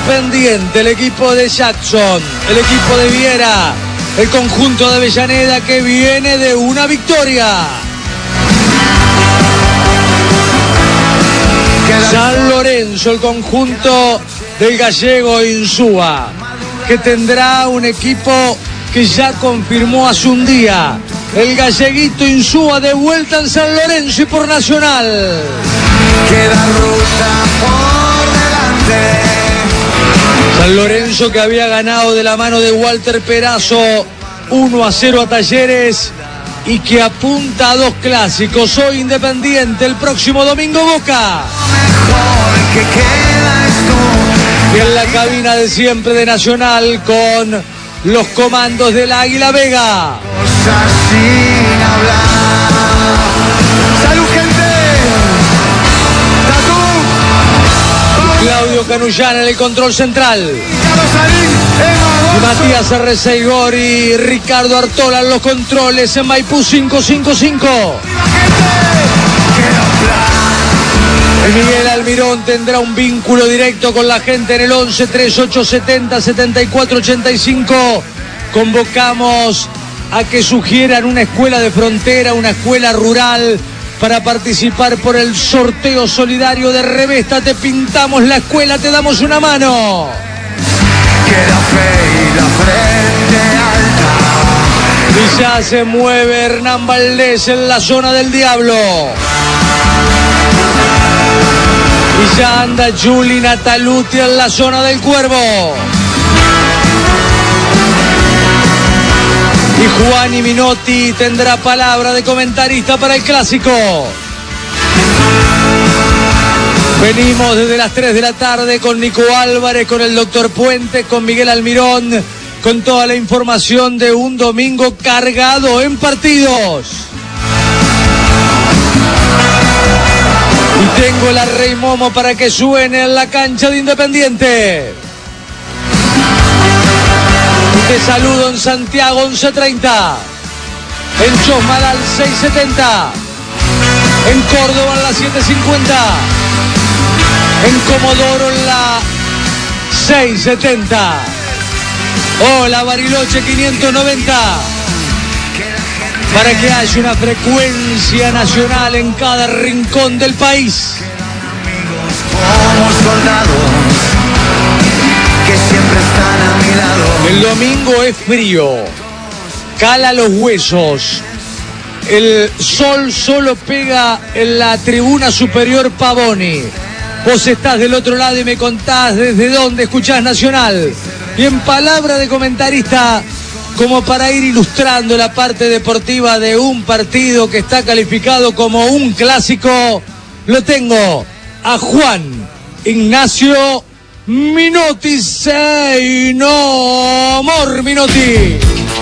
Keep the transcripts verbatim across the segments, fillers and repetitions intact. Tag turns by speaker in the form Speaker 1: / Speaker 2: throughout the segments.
Speaker 1: Independiente, el equipo de Jackson, el equipo de Viera, el conjunto de Avellaneda que viene de una victoria. San Lorenzo, el conjunto del gallego Insúa, que tendrá un equipo que ya confirmó hace un día. El galleguito Insúa de vuelta en San Lorenzo y por Nacional.
Speaker 2: Queda ruta por delante.
Speaker 1: San Lorenzo, que había ganado de la mano de Walter Perazo uno a cero a Talleres y que apunta a dos clásicos. Hoy Independiente, el próximo domingo Boca.
Speaker 2: Mejor que queda es tú.
Speaker 1: Y en la cabina de siempre de Nacional con los comandos del Águila Vega.
Speaker 2: Cosas sin hablar. ¡Salud, gente! ¡Tatú!
Speaker 1: Claudio Canullán en el control central. Y Matías Arreceigor y Ricardo Artola en los controles en Maipú cinco cinco cinco. Y Miguel Almirón tendrá un vínculo directo con la gente en el once treinta y ocho setenta setenta y cuatro ochenta y cinco. Convocamos a que sugieran una escuela de frontera, una escuela rural, para participar por el sorteo solidario de Revesta. Te pintamos la escuela, te damos una mano.
Speaker 2: Queda fe y la frente alta.
Speaker 1: Y ya se mueve Hernán Valdés en la zona del Diablo. Y ya anda Juli Nataluti en la zona del Cuervo. Y Juan Minotti tendrá palabra de comentarista para el clásico. Venimos desde las tres de la tarde con Nico Álvarez, con el doctor Puente, con Miguel Almirón, con toda la información de un domingo cargado en partidos. Y tengo la Rey Momo para que suene en la cancha de Independiente. Y te saludo en Santiago once treinta, en Chosmalal seis setenta, en Córdoba en la siete cincuenta, en Comodoro en la seis setenta. Hola Bariloche quinientos noventa. Para que haya una frecuencia nacional en cada rincón del país.
Speaker 2: Como soldados que siempre están a mi lado.
Speaker 1: El domingo es frío, cala los huesos. El sol solo pega en la tribuna superior Pavoni. Vos estás del otro lado y me contás desde dónde escuchás Nacional. Y en palabra de comentarista, como para ir ilustrando la parte deportiva de un partido que está calificado como un clásico, lo tengo a Juan Ignacio Minotti. Say no more, Minotti.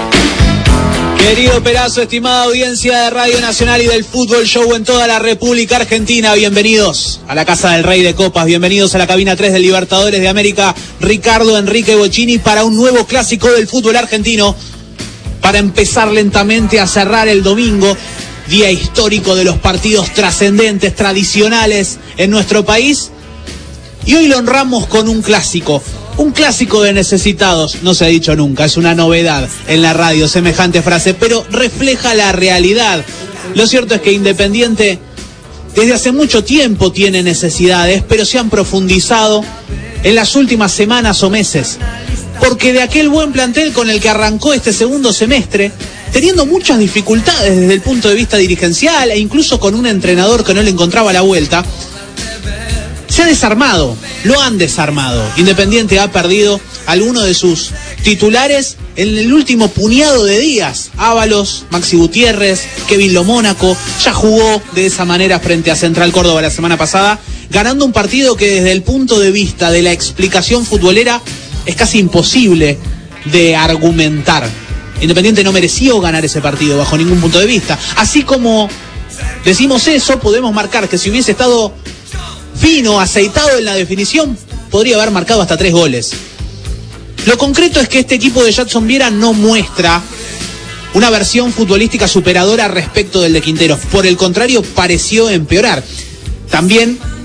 Speaker 3: Querido Perazo, estimada audiencia de Radio Nacional y del Fútbol Show en toda la República Argentina, bienvenidos a la Casa del Rey de Copas, bienvenidos a la cabina tres del Libertadores de América, Ricardo Enrique Bocchini, para un nuevo clásico del fútbol argentino, para empezar lentamente a cerrar el domingo, día histórico de los partidos trascendentes, tradicionales en nuestro país, y hoy lo honramos con un clásico. Un clásico de necesitados, no se ha dicho nunca, es una novedad en la radio semejante frase, pero refleja la realidad. Lo cierto es que Independiente desde hace mucho tiempo tiene necesidades, pero se han profundizado en las últimas semanas o meses. Porque de aquel buen plantel con el que arrancó este segundo semestre, teniendo muchas dificultades desde el punto de vista dirigencial e incluso con un entrenador que no le encontraba la vuelta, se ha desarmado, lo han desarmado. Independiente ha perdido algunos de sus titulares en el último puñado de días. Ábalos, Maxi Gutiérrez, Kevin Lomónaco, ya jugó de esa manera frente a Central Córdoba la semana pasada, ganando un partido que desde el punto de vista de la explicación futbolera es casi imposible de argumentar. Independiente no mereció ganar ese partido bajo ningún punto de vista. Así como decimos eso, podemos marcar que si hubiese estado fino, aceitado en la definición, podría haber marcado hasta tres goles. Lo concreto es que este equipo de Jadson Viera no muestra una versión futbolística superadora respecto del de Quinteros. Por el contrario, pareció empeorar. También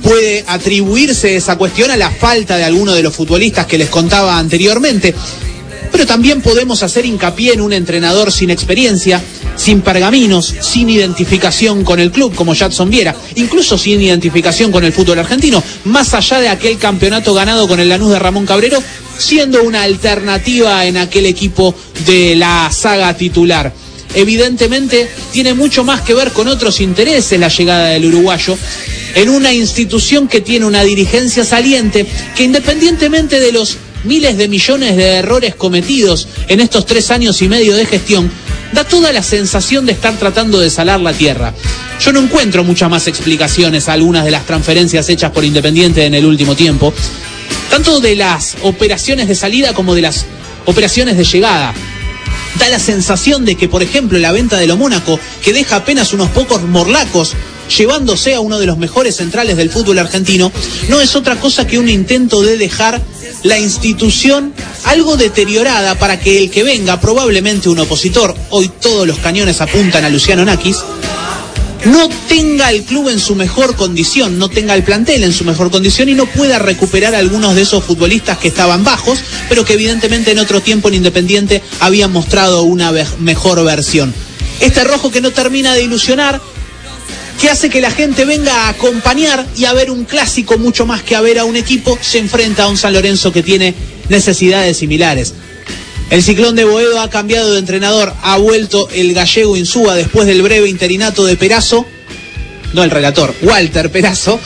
Speaker 3: puede atribuirse esa cuestión a la falta de alguno de los futbolistas que les contaba anteriormente. Pero también podemos hacer hincapié en un entrenador sin experiencia, sin pergaminos, sin identificación con el club, como Jadson Viera, incluso sin identificación con el fútbol argentino, más allá de aquel campeonato ganado con el Lanús de Ramón Cabrero, siendo una alternativa en aquel equipo de la saga titular. Evidentemente tiene mucho más que ver con otros intereses la llegada del uruguayo en una institución que tiene una dirigencia saliente que, independientemente de los miles de millones de errores cometidos en estos tres años y medio de gestión, da toda la sensación de estar tratando de salar la tierra. Yo no encuentro muchas más explicaciones a algunas de las transferencias hechas por Independiente en el último tiempo, tanto de las operaciones de salida como de las operaciones de llegada. Da la sensación de que, por ejemplo, la venta de Lo Mónaco, que deja apenas unos pocos morlacos, llevándose a uno de los mejores centrales del fútbol argentino, no es otra cosa que un intento de dejar la institución algo deteriorada para que el que venga, probablemente un opositor, hoy todos los cañones apuntan a Luciano Nakis, no tenga el club en su mejor condición, no tenga el plantel en su mejor condición y no pueda recuperar a algunos de esos futbolistas que estaban bajos, pero que evidentemente en otro tiempo en Independiente habían mostrado una mejor versión. Este rojo que no termina de ilusionar, que hace que la gente venga a acompañar y a ver un clásico mucho más que a ver a un equipo, se enfrenta a un San Lorenzo que tiene necesidades similares. El Ciclón de Boedo ha cambiado de entrenador, ha vuelto el gallego Insúa después del breve interinato de Perazo, no el relator, Walter Perazo.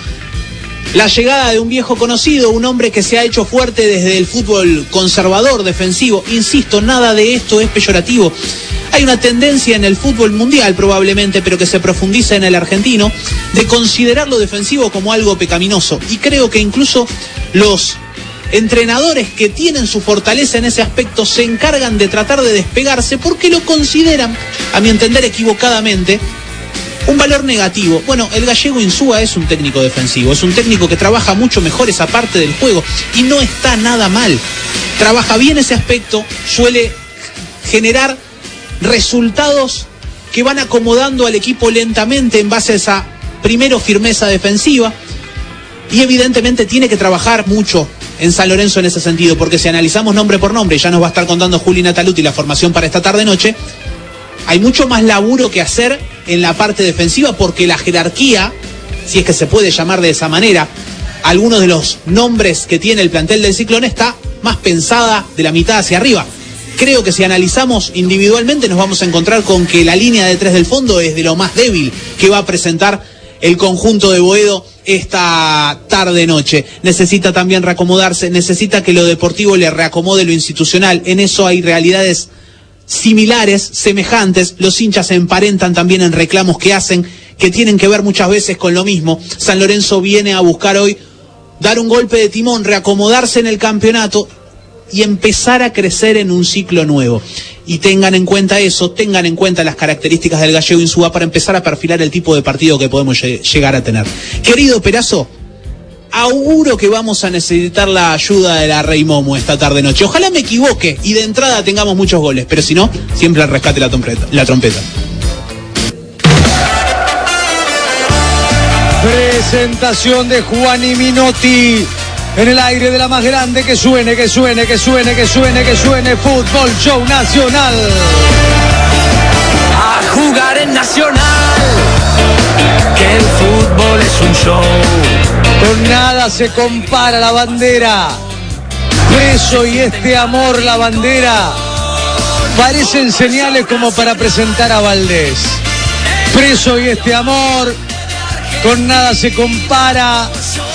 Speaker 3: La llegada de un viejo conocido, un hombre que se ha hecho fuerte desde el fútbol conservador, defensivo. Insisto, nada de esto es peyorativo. Hay una tendencia en el fútbol mundial probablemente, pero que se profundiza en el argentino, de considerar lo defensivo como algo pecaminoso. Y creo que incluso los entrenadores que tienen su fortaleza en ese aspecto se encargan de tratar de despegarse porque lo consideran, a mi entender equivocadamente, un valor negativo. Bueno, el gallego Insúa es un técnico defensivo, es un técnico que trabaja mucho mejor esa parte del juego y no está nada mal. Trabaja bien ese aspecto, suele generar resultados que van acomodando al equipo lentamente en base a esa primero firmeza defensiva, y evidentemente tiene que trabajar mucho en San Lorenzo en ese sentido, porque si analizamos nombre por nombre, ya nos va a estar contando Juli Nataluti la formación para esta tarde-noche, hay mucho más laburo que hacer en la parte defensiva, porque la jerarquía, si es que se puede llamar de esa manera, algunos de los nombres que tiene el plantel del Ciclón está más pensada de la mitad hacia arriba. Creo que si analizamos individualmente nos vamos a encontrar con que la línea de tres del fondo es de lo más débil que va a presentar el conjunto de Boedo esta tarde-noche. Necesita también reacomodarse, necesita que lo deportivo le reacomode lo institucional. En eso hay realidades similares, semejantes. Los hinchas se emparentan también en reclamos que hacen, que tienen que ver muchas veces con lo mismo. San Lorenzo viene a buscar hoy dar un golpe de timón, reacomodarse en el campeonato y empezar a crecer en un ciclo nuevo. Y tengan en cuenta eso, tengan en cuenta las características del gallego Insúa para empezar a perfilar el tipo de partido que podemos llegar a tener. Querido Perazo, auguro que vamos a necesitar la ayuda de la Rey Momo esta tarde noche. Ojalá me equivoque y de entrada tengamos muchos goles, pero si no, siempre al rescate la trompeta. La trompeta.
Speaker 1: Presentación de Juani Minotti. En el aire de la más grande, que suene, que suene, que suene, que suene, que suene, Fútbol Show Nacional.
Speaker 2: A jugar en Nacional, que el fútbol es un show.
Speaker 1: Con nada se compara la bandera. Preso y este amor, la bandera. Parecen señales como para presentar a Valdés. Preso y este amor, con nada se compara.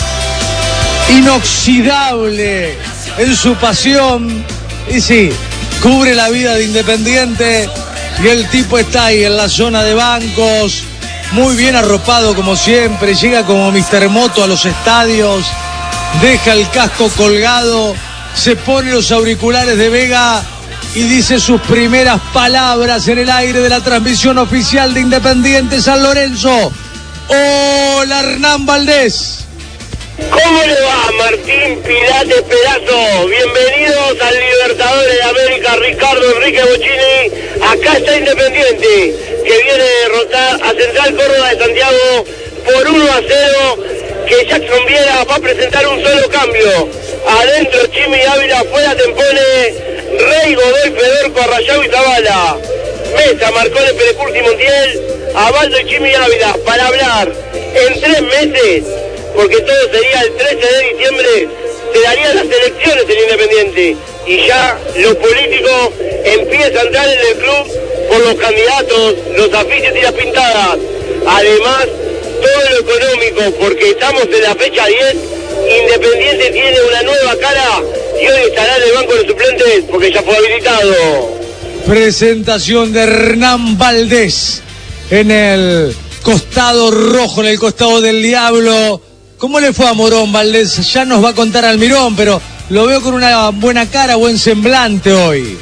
Speaker 1: Inoxidable en su pasión, y sí, cubre la vida de Independiente, y el tipo está ahí en la zona de bancos, muy bien arropado como siempre, llega como mister Moto a los estadios, deja el casco colgado, se pone los auriculares de Vega y dice sus primeras palabras en el aire de la transmisión oficial de Independiente San Lorenzo. Hola, Hernán Valdés.
Speaker 4: ¿Cómo le va, Martín Pilates Pedazo? Bienvenidos al Libertadores de América, Ricardo Enrique Bocchini. Acá está Independiente, que viene a derrotar a Central Córdoba de Santiago por uno a cero que Jackson Viera va a presentar un solo cambio. Adentro Chimi Ávila, afuera Tempone, Rey, Godoy, Fedorco, Arrayado y Zavala. Mesa, Marcone, Perecursi, Montiel, Abaldo y Chimi Ávila, para hablar en tres meses, porque todo sería el trece de diciembre, se darían las elecciones en Independiente, y ya lo político empieza a entrar en el club por los candidatos, los afiches y las pintadas. Además, todo lo económico, porque estamos en la fecha diez, Independiente tiene una nueva cara y hoy estará en el banco de suplentes porque ya fue habilitado.
Speaker 1: Presentación de Hernán Valdés en el costado rojo, en el costado del diablo. ¿Cómo le fue a Morón, Valdés? Ya nos va a contar Almirón, pero lo veo con una buena cara, buen semblante hoy.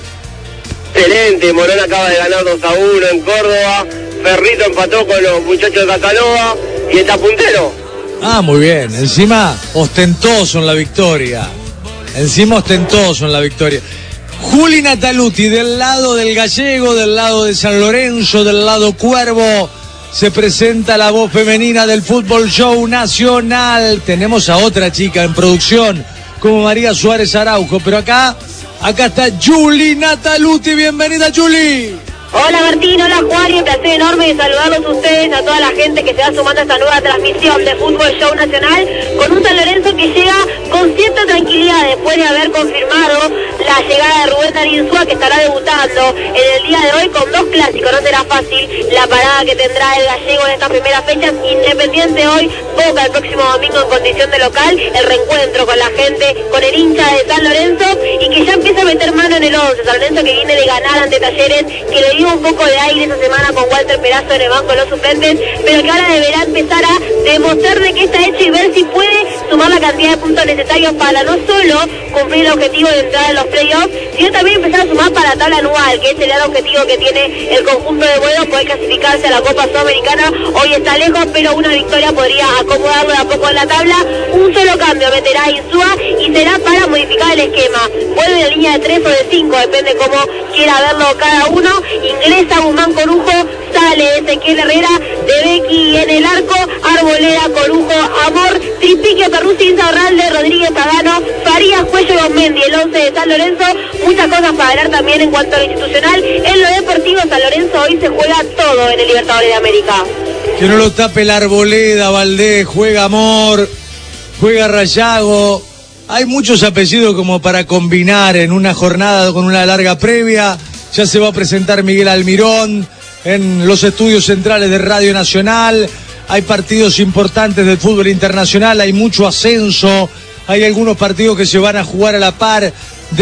Speaker 4: Excelente, Morón acaba de ganar dos a uno en Córdoba, Ferrito empató con los muchachos de Casanova y está puntero.
Speaker 1: Ah, muy bien, encima ostentoso en la victoria, encima ostentoso en la victoria. Juli Nataluti, del lado del Gallego, del lado de San Lorenzo, del lado Cuervo, se presenta la voz femenina del Fútbol Show Nacional. Tenemos a otra chica en producción, como María Suárez Araujo, pero acá, acá está Juli Nataluti. Bienvenida, Juli.
Speaker 5: Hola Martín, hola Juan, y un placer enorme de saludarlos a ustedes, a toda la gente que se va sumando a esta nueva transmisión de Fútbol Show Nacional, con un San Lorenzo que llega con cierta tranquilidad después de haber confirmado la llegada de Rubén Darín Insúa, que estará debutando en el día de hoy con dos clásicos. No será fácil la parada que tendrá el Gallego en esta primera fecha. Independiente hoy, Boca el próximo domingo en condición de local, el reencuentro con la gente, con el hincha de San Lorenzo, y que ya empieza a meter mano en el once. San Lorenzo que viene de ganar ante Talleres, que le dio un poco de aire esa semana con Walter Perazo en el banco de los suplentes, pero que ahora deberá empezar a demostrar de qué está hecho y ver si puede sumar la cantidad de puntos necesarios para no solo cumplir el objetivo de entrar en los playoffs, sino también empezar a sumar para la tabla anual, que es el gran objetivo que tiene el conjunto de Buenos, poder clasificarse a la Copa Sudamericana. Hoy está lejos, pero una victoria podría acomodarlo de a poco en la tabla. Un solo cambio meterá Insúa y será para modificar el esquema. Vuelve de línea de tres o de cinco, depende cómo quiera verlo cada uno. Ingresa Guzmán Corujo, sale Ezequiel Herrera, De Becky en el arco, Arboleda, Corujo, Amor, Tripique, Perruzzi, Insaurralde, Rodríguez Pagano, Farías, Cuello, Osmendi, el once de San Lorenzo. Muchas cosas para hablar también en cuanto a lo institucional. En lo deportivo, San Lorenzo hoy se juega todo en el Libertadores de América.
Speaker 1: Que no lo tape la Arboleda, Valdés, juega Amor, juega Rayago. Hay muchos apellidos como para combinar en una jornada con una larga previa. Ya se va a presentar Miguel Almirón en los estudios centrales de Radio Nacional. Hay partidos importantes del fútbol internacional, hay mucho ascenso, hay algunos partidos que se van a jugar a la par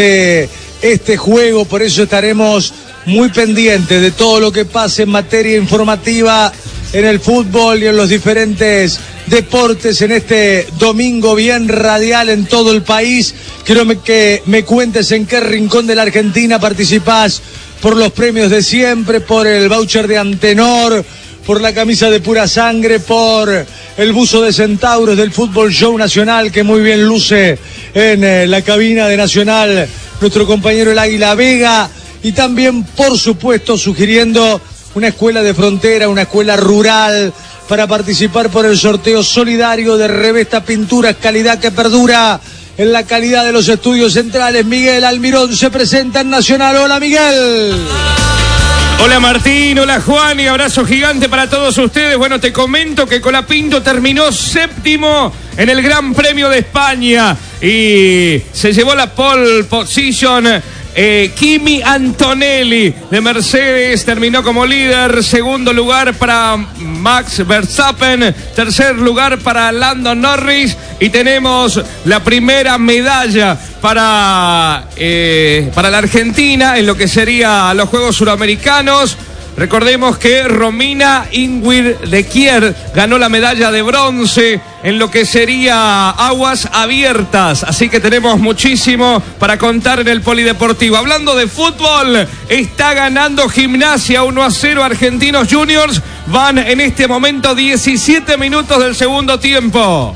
Speaker 1: de este juego, por eso estaremos muy pendientes de todo lo que pase en materia informativa en el fútbol y en los diferentes deportes en este domingo bien radial en todo el país. Quiero que me cuentes en qué rincón de la Argentina participás por los premios de siempre, por el voucher de Antenor, por la camisa de Pura Sangre, por el buzo de Centauros del Fútbol Show Nacional, que muy bien luce en eh, la cabina de Nacional nuestro compañero el Águila Vega, y también, por supuesto, sugiriendo una escuela de frontera, una escuela rural, para participar por el sorteo solidario de Revesta Pinturas, calidad que perdura en la calidad de los estudios centrales. Miguel Almirón se presenta en Nacional. Hola, Miguel.
Speaker 6: Hola Martín, hola Juan, y abrazo gigante para todos ustedes. Bueno, te comento que Colapinto terminó séptimo en el Gran Premio de España y se llevó la pole position. Eh, Kimi Antonelli de Mercedes terminó como líder, segundo lugar para Max Verstappen, tercer lugar para Lando Norris, y tenemos la primera medalla para, eh, para la Argentina en lo que sería los Juegos Suramericanos. Recordemos que Romina Ingrid de Kier ganó la medalla de bronce en lo que sería aguas abiertas, así que tenemos muchísimo para contar en el polideportivo. Hablando de fútbol, está ganando Gimnasia uno a cero Argentinos Juniors, van en este momento diecisiete minutos del segundo tiempo.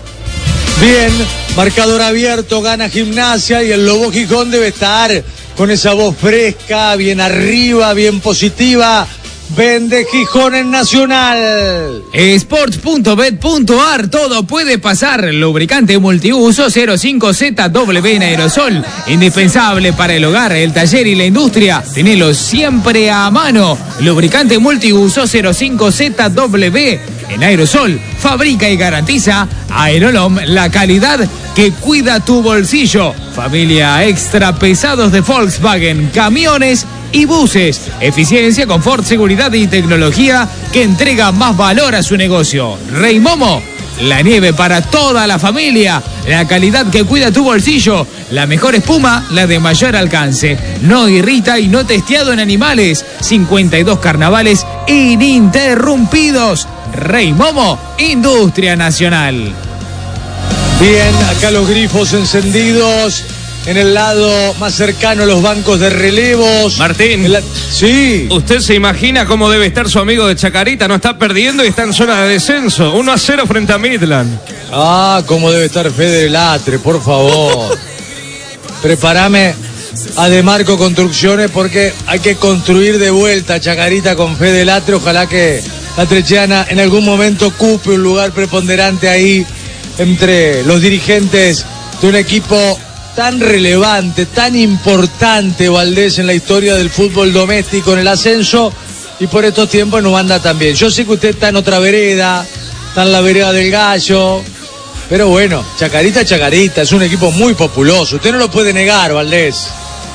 Speaker 1: Bien, marcador abierto, gana Gimnasia, y el Lobo Gijón debe estar con esa voz fresca, bien arriba, bien positiva, vende Gijón en Nacional.
Speaker 7: Sports punto bet punto ar, todo puede pasar. Lubricante multiuso cero cinco Z W en aerosol, indispensable para el hogar, el taller y la industria. Tenelo siempre a mano. Lubricante multiuso cero cinco Z W en aerosol, fabrica y garantiza Aerolom, la calidad que cuida tu bolsillo. Familia extra pesados de Volkswagen, camiones y buses. Eficiencia, confort, seguridad y tecnología que entrega más valor a su negocio. Rey Momo, la nieve para toda la familia. La calidad que cuida tu bolsillo. La mejor espuma, la de mayor alcance. No irrita y no testeado en animales. cincuenta y dos carnavales ininterrumpidos. Rey Momo, Industria Nacional.
Speaker 1: Bien, acá los grifos encendidos. En el lado más cercano, los bancos de relevos.
Speaker 6: Martín.
Speaker 1: La... Sí.
Speaker 6: ¿Usted se imagina cómo debe estar su amigo de Chacarita? No está perdiendo y está en zona de descenso. uno a cero frente a Midland.
Speaker 1: Ah, cómo debe estar Fede Latre, por favor. Prepárame a De Marco Construcciones porque hay que construir de vuelta Chacarita con Fede Latre. Ojalá que la Trecheana en algún momento ocupe un lugar preponderante ahí entre los dirigentes de un equipo tan relevante, tan importante, Valdés, en la historia del fútbol doméstico, en el ascenso, y por estos tiempos no anda tan bien. Yo sé que usted está en otra vereda, está en la vereda del Gallo, pero bueno, Chacarita, Chacarita, es un equipo muy populoso, usted no lo puede negar, Valdés.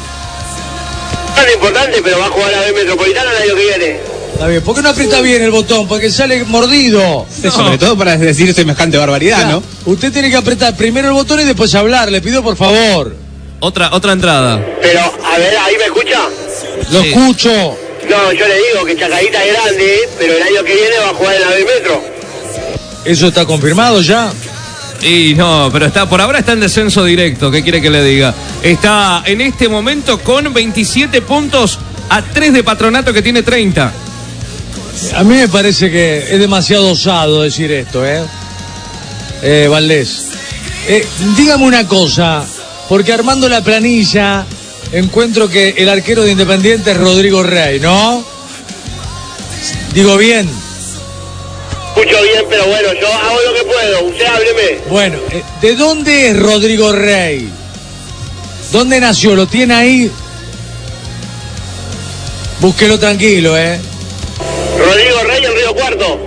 Speaker 4: Tan importante, pero va a jugar la B Metropolitana el año que viene.
Speaker 1: Está bien, ¿por qué no aprieta bien el botón? Porque sale mordido.
Speaker 3: No. Sobre todo para decir semejante barbaridad,
Speaker 1: Ya,
Speaker 3: ¿no?
Speaker 1: Usted tiene que apretar primero el botón y después hablar, le pido por favor.
Speaker 6: Otra, otra entrada.
Speaker 4: Pero, a ver, ¿ahí me escucha?
Speaker 1: Lo
Speaker 6: Sí.
Speaker 1: escucho.
Speaker 4: No, yo le digo que Chacarita es grande, pero el año que viene va a jugar en la B Metro.
Speaker 1: ¿Eso está confirmado ya?
Speaker 6: Y no, pero está por ahora está en descenso directo. ¿Qué quiere que le diga? Está en este momento con veintisiete puntos a tres de Patronato, que tiene treinta.
Speaker 1: A mí me parece que es demasiado osado decir esto, ¿eh? Eh, Valdés. Eh, dígame una cosa, porque armando la planilla encuentro que el arquero de Independiente es Rodrigo Rey, ¿no? Digo bien.
Speaker 4: Escucho bien, pero bueno, yo hago lo que puedo. Usted hábleme.
Speaker 1: Bueno, eh, ¿de dónde es Rodrigo Rey? ¿Dónde nació? ¿Lo tiene ahí? Búsquelo tranquilo, ¿eh?
Speaker 4: Rodrigo Rey en Río Cuarto.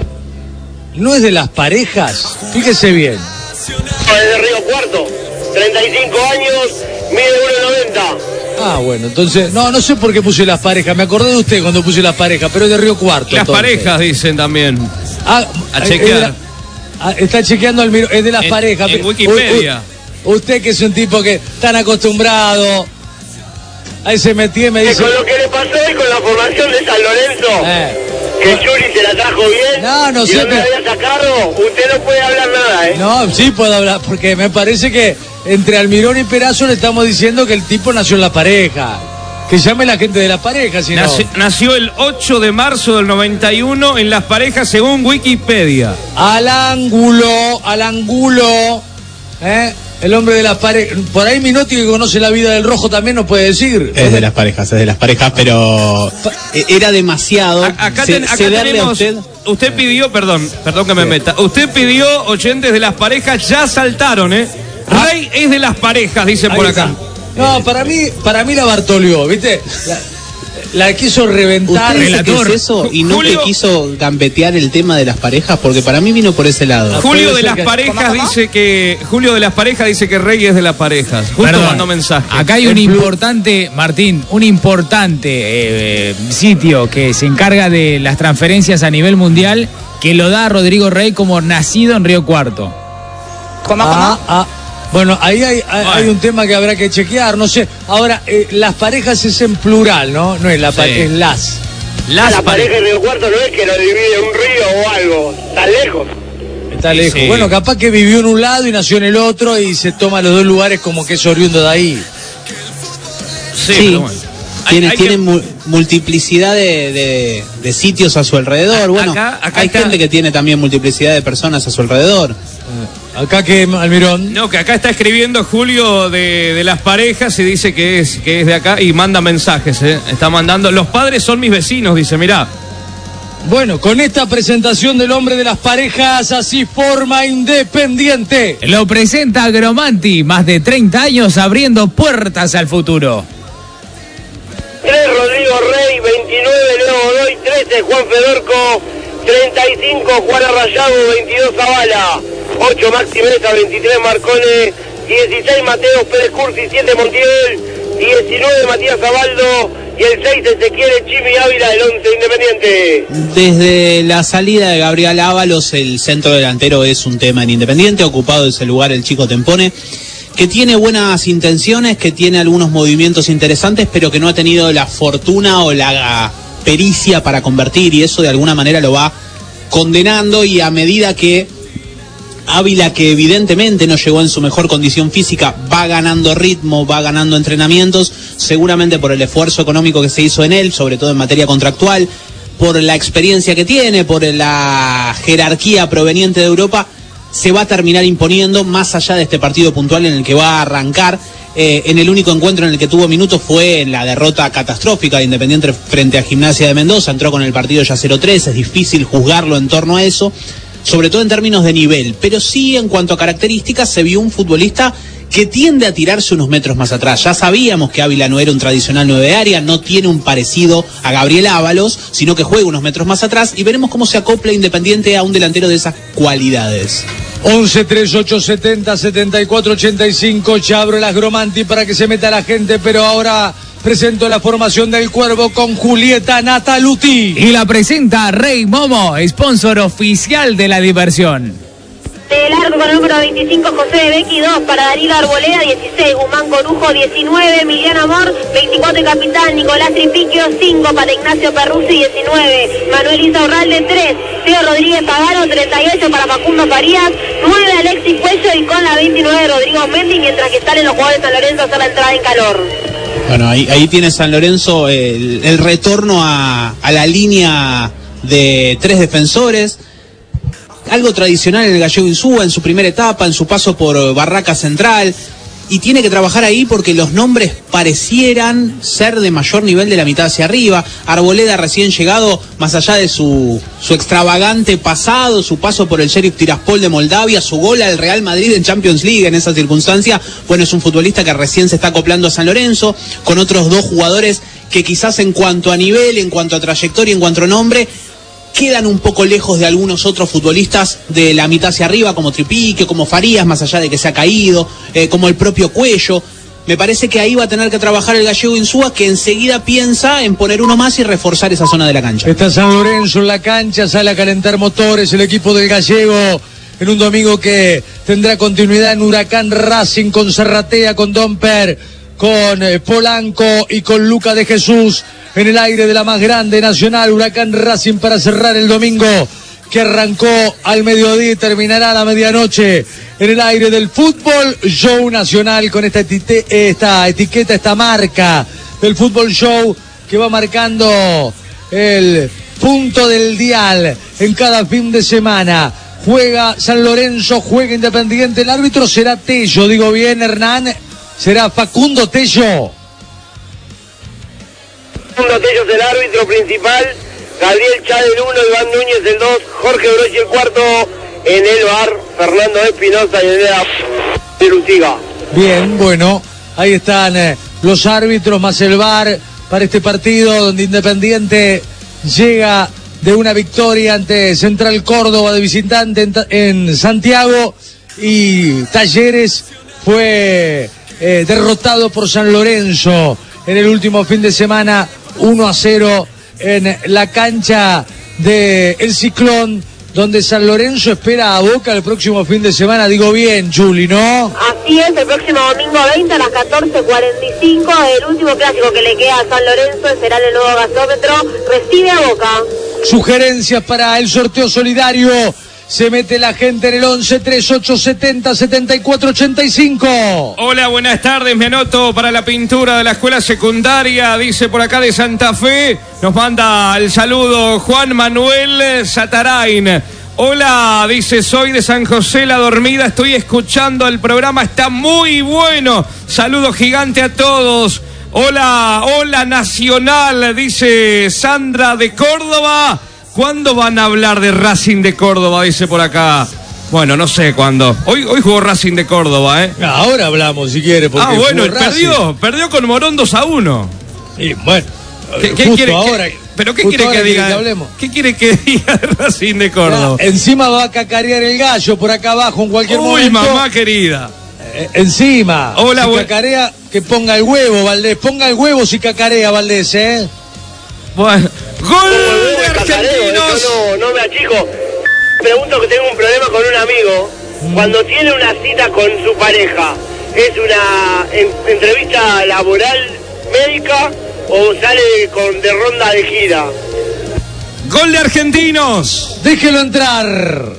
Speaker 1: ¿No es de Las Parejas? Fíjese bien.
Speaker 4: No, es de Río Cuarto. treinta y cinco años, mide uno noventa.
Speaker 1: Ah, bueno, entonces, no, no sé por qué puse Las Parejas, me acordé de usted cuando puse Las Parejas, pero es de Río Cuarto.
Speaker 6: Las
Speaker 1: entonces.
Speaker 6: parejas dicen también.
Speaker 1: Ah,
Speaker 6: A
Speaker 1: eh,
Speaker 6: chequear.
Speaker 1: es de la- ah, está chequeando el miro, es de Las
Speaker 6: En-
Speaker 1: Parejas.
Speaker 6: en
Speaker 1: pero-
Speaker 6: Wikipedia.
Speaker 1: u- u- usted que es un tipo que tan acostumbrado a ese métier me
Speaker 4: Que
Speaker 1: dice...
Speaker 4: con lo que le pasó hoy con la formación de San Lorenzo,
Speaker 1: Eh,
Speaker 4: que Churi se la trajo bien,
Speaker 1: No, no
Speaker 4: y
Speaker 1: sé,
Speaker 4: no me
Speaker 1: pero-
Speaker 4: había sacado, usted no puede hablar nada, ¿eh?
Speaker 1: no, sí puedo hablar, porque me parece que entre Almirón y Perazo le estamos diciendo que el tipo nació en La Pareja. Que llame la gente de La Pareja, si no...
Speaker 6: Naci- Nació el ocho de marzo del noventa y uno en Las Parejas, según Wikipedia.
Speaker 1: Al ángulo, al ángulo, ¿eh? El hombre de Las Parejas. Por ahí Minotti, que conoce la vida del Rojo, también nos puede decir.
Speaker 3: Es de las parejas, es de las parejas, pero eh, era demasiado
Speaker 6: A- acá
Speaker 3: ce-
Speaker 6: ten- acá
Speaker 3: cederle a
Speaker 6: tenemos.
Speaker 3: usted.
Speaker 6: Usted pidió, perdón, perdón que me meta. Usted pidió, oyentes de Las Parejas, ya saltaron, ¿eh? Rey es de Las Parejas, dicen por
Speaker 1: Ahí
Speaker 6: acá.
Speaker 1: está. No, para mí, para mí la Bartolió, ¿viste? La, la quiso reventar.
Speaker 3: ¿Usted dice que
Speaker 7: relator.
Speaker 3: es eso y no
Speaker 6: Julio-
Speaker 3: que quiso gambetear el tema de las parejas? Porque para mí vino por ese lado.
Speaker 6: Julio
Speaker 1: puede
Speaker 6: de
Speaker 1: ser
Speaker 6: Las
Speaker 1: que-
Speaker 6: Parejas dice que Julio de Las Parejas dice que Rey es de Las Parejas. Justo
Speaker 7: Perdón,
Speaker 6: mandó mensaje.
Speaker 7: Acá hay un importante, Martín, un importante eh, eh, sitio que se encarga de las transferencias a nivel mundial, que lo da Rodrigo Rey como nacido en Río Cuarto.
Speaker 1: Ah, ah. Bueno, ahí hay, hay, hay un tema que habrá que chequear, no sé. Ahora, eh, Las Parejas es en plural, ¿no? No es la pare-
Speaker 6: Sí.
Speaker 1: es las.
Speaker 6: Las
Speaker 4: la pareja
Speaker 6: Parejas.
Speaker 4: de Río Cuarto no es que lo divide un río o algo, está lejos.
Speaker 1: Está
Speaker 6: Sí,
Speaker 1: lejos.
Speaker 6: sí.
Speaker 1: Bueno, capaz que vivió en un lado y nació en el otro y se toma los dos lugares como que es oriundo de ahí.
Speaker 6: Sí,
Speaker 3: Sí.
Speaker 6: pero bueno. Hay-
Speaker 3: Tiene,
Speaker 6: hay
Speaker 3: tiene
Speaker 6: que-
Speaker 3: mu- multiplicidad de, de- de sitios a su alrededor.
Speaker 6: A-
Speaker 3: Bueno,
Speaker 6: acá- acá
Speaker 3: hay
Speaker 6: está-
Speaker 3: gente que tiene también multiplicidad de personas a su alrededor.
Speaker 1: Acá que Almirón.
Speaker 6: No, que acá está escribiendo Julio de, de Las Parejas y dice que es, que es de acá y manda mensajes, ¿eh? Está mandando. Los padres son mis vecinos, dice, mirá.
Speaker 1: Bueno, con esta presentación del hombre de las parejas, así forma Independiente.
Speaker 7: Lo presenta Agromanti, más de treinta años abriendo puertas al futuro.
Speaker 4: tres Rodrigo Rey, veintinueve Leo Godoy, trece Juan Fedorco, treinta y cinco Juan Arrayado, veintidós Zavala, ocho Maxi Mesa, veintitrés Marcone, dieciséis Mateo Pérez Cursi, siete Montiel, diecinueve Matías Zabaldo y el seis Ezequiel Chimi Ávila del once Independiente.
Speaker 3: Desde la salida de Gabriel Ábalos, el centro delantero es un tema en Independiente, ocupado ese lugar el Chico Tempone, que tiene buenas intenciones, que tiene algunos movimientos interesantes, pero que no ha tenido la fortuna o la pericia para convertir, y eso de alguna manera lo va condenando, y a medida que Ávila, que evidentemente no llegó en su mejor condición física, va ganando ritmo, va ganando entrenamientos, seguramente por el esfuerzo económico que se hizo en él, sobre todo en materia contractual, por la experiencia que tiene, por la jerarquía proveniente de Europa, se va a terminar imponiendo, más allá de este partido puntual en el que va a arrancar. Eh, en el único encuentro en el que tuvo minutos fue en la derrota catastrófica de Independiente frente a Gimnasia de Mendoza, entró con el partido ya cero tres, es difícil juzgarlo en torno a eso, sobre todo en términos de nivel, pero sí en cuanto a características se vio un futbolista que tiende a tirarse unos metros más atrás. Ya sabíamos que Ávila no era un tradicional nueve área, no tiene un parecido a Gabriel Ábalos, sino que juega unos metros más atrás, y veremos cómo se acopla Independiente a un delantero de esas cualidades.
Speaker 1: once treinta y ocho setenta setenta y cuatro ochenta y cinco, ya abro las Gromanti para que se meta la gente, pero ahora presento la formación del Cuervo con Julieta Nataluti.
Speaker 7: Y la presenta Rey Momo, sponsor oficial de la diversión.
Speaker 5: De largo con el número veinticinco, José de Becky, dos para Danilo Arboleda, dieciséis, Guzmán Corujo, diecinueve, Emiliano Amor, veinticuatro, Capitán Nicolás Tripiquio, cinco para Ignacio Perruzzi, diecinueve, Manuel Isaurralde, tres, Teo Rodríguez Pagano, treinta y ocho para Facundo Farías, nueve, Alexis Cuello, y con la veintinueve, Rodrigo Mendy, mientras que salen los jugadores de San Lorenzo a hacer la entrada en calor.
Speaker 3: Bueno, ahí, ahí tiene San Lorenzo el, el retorno a, a la línea de tres defensores, algo tradicional en el Gallego Insúa, en su primera etapa, en su paso por Barraca Central, y tiene que trabajar ahí porque los nombres parecieran ser de mayor nivel de la mitad hacia arriba. Arboleda, recién llegado, más allá de su, su extravagante pasado, su paso por el Sheriff Tiraspol de Moldavia, su gol al Real Madrid en Champions League en esa circunstancia, bueno, es un futbolista que recién se está acoplando a San Lorenzo, con otros dos jugadores que quizás en cuanto a nivel, en cuanto a trayectoria, en cuanto a nombre, quedan un poco lejos de algunos otros futbolistas de la mitad hacia arriba, como Tripique, como Farías, más allá de que se ha caído, eh, como el propio Cuello. Me parece que ahí va a tener que trabajar el Gallego Insúa, que enseguida piensa en poner uno más y reforzar esa zona de la cancha.
Speaker 1: Está San Lorenzo en la cancha, sale a calentar motores el equipo del Gallego en un domingo que tendrá continuidad en Huracán Racing, con Serratea, con Domper, con eh, Polanco y con Luca de Jesús en el aire de la más grande nacional. Huracán Racing para cerrar el domingo, que arrancó al mediodía y terminará a la medianoche en el aire del Fútbol Show Nacional, con esta, etite, esta etiqueta, esta marca del Fútbol Show que va marcando el punto del dial en cada fin de semana. Juega San Lorenzo, juega Independiente, el árbitro será Tello, digo bien, Hernán, será Facundo Tello.
Speaker 4: Facundo Tello es el árbitro principal, Gabriel Chad el uno, Iván Núñez el dos, Jorge Brochi el cuarto, en el bar Fernando Espinosa y en el de Luciga.
Speaker 1: Bien, bueno, ahí están eh, los árbitros más el bar para este partido donde Independiente llega de una victoria ante Central Córdoba de visitante en, en Santiago, y Talleres fue eh, derrotado por San Lorenzo en el último fin de semana uno a cero en la cancha de El Ciclón, donde San Lorenzo espera a Boca el próximo fin de semana. Digo bien, Juli, ¿no?
Speaker 5: Así es, el próximo domingo veinte a las catorce cuarenta y cinco, el último clásico que le queda a San Lorenzo será en el nuevo gasómetro, recibe a Boca.
Speaker 1: Sugerencias para el sorteo solidario. Se mete la gente en el once treinta y ocho setenta setenta y cuatro ochenta y cinco.
Speaker 6: Hola, buenas tardes. Me anoto para la pintura de la escuela secundaria. Dice por acá de Santa Fe. Nos manda el saludo Juan Manuel Satarain. Hola, dice, soy de San José La Dormida. Estoy escuchando el programa. Está muy bueno. Saludo gigante a todos. Hola, hola Nacional, dice Sandra de Córdoba. ¿cuándo van a hablar de Racing de Córdoba? Dice por acá. Bueno, no sé cuándo. Hoy, hoy jugó Racing de Córdoba, ¿eh?
Speaker 1: Ahora hablamos, si quiere. Porque
Speaker 6: ah, bueno,
Speaker 1: perdió.
Speaker 6: Racing. Perdió con Morón dos a uno.
Speaker 1: Y bueno,
Speaker 6: ¿Qué, qué quiere,
Speaker 1: ahora,
Speaker 6: qué, ¿Pero qué quiere que diga? Que ¿Qué quiere que diga de Racing de Córdoba?
Speaker 1: Ya, encima va a cacarear el gallo por acá abajo en cualquier
Speaker 6: Uy,
Speaker 1: momento.
Speaker 6: Uy, mamá querida.
Speaker 1: Eh, encima.
Speaker 6: Hola,
Speaker 1: si
Speaker 6: bu-
Speaker 1: cacarea, que ponga el huevo, Valdés. Ponga el huevo si cacarea, Valdés, ¿eh?
Speaker 6: Bueno, gol de
Speaker 4: Argentinos. Yo no, no me achico. Pregunto que tengo un problema con un amigo. Cuando tiene una cita con su pareja, ¿es una en, entrevista laboral, médica o sale con de ronda de gira?
Speaker 6: Gol de Argentinos.
Speaker 1: Déjelo entrar.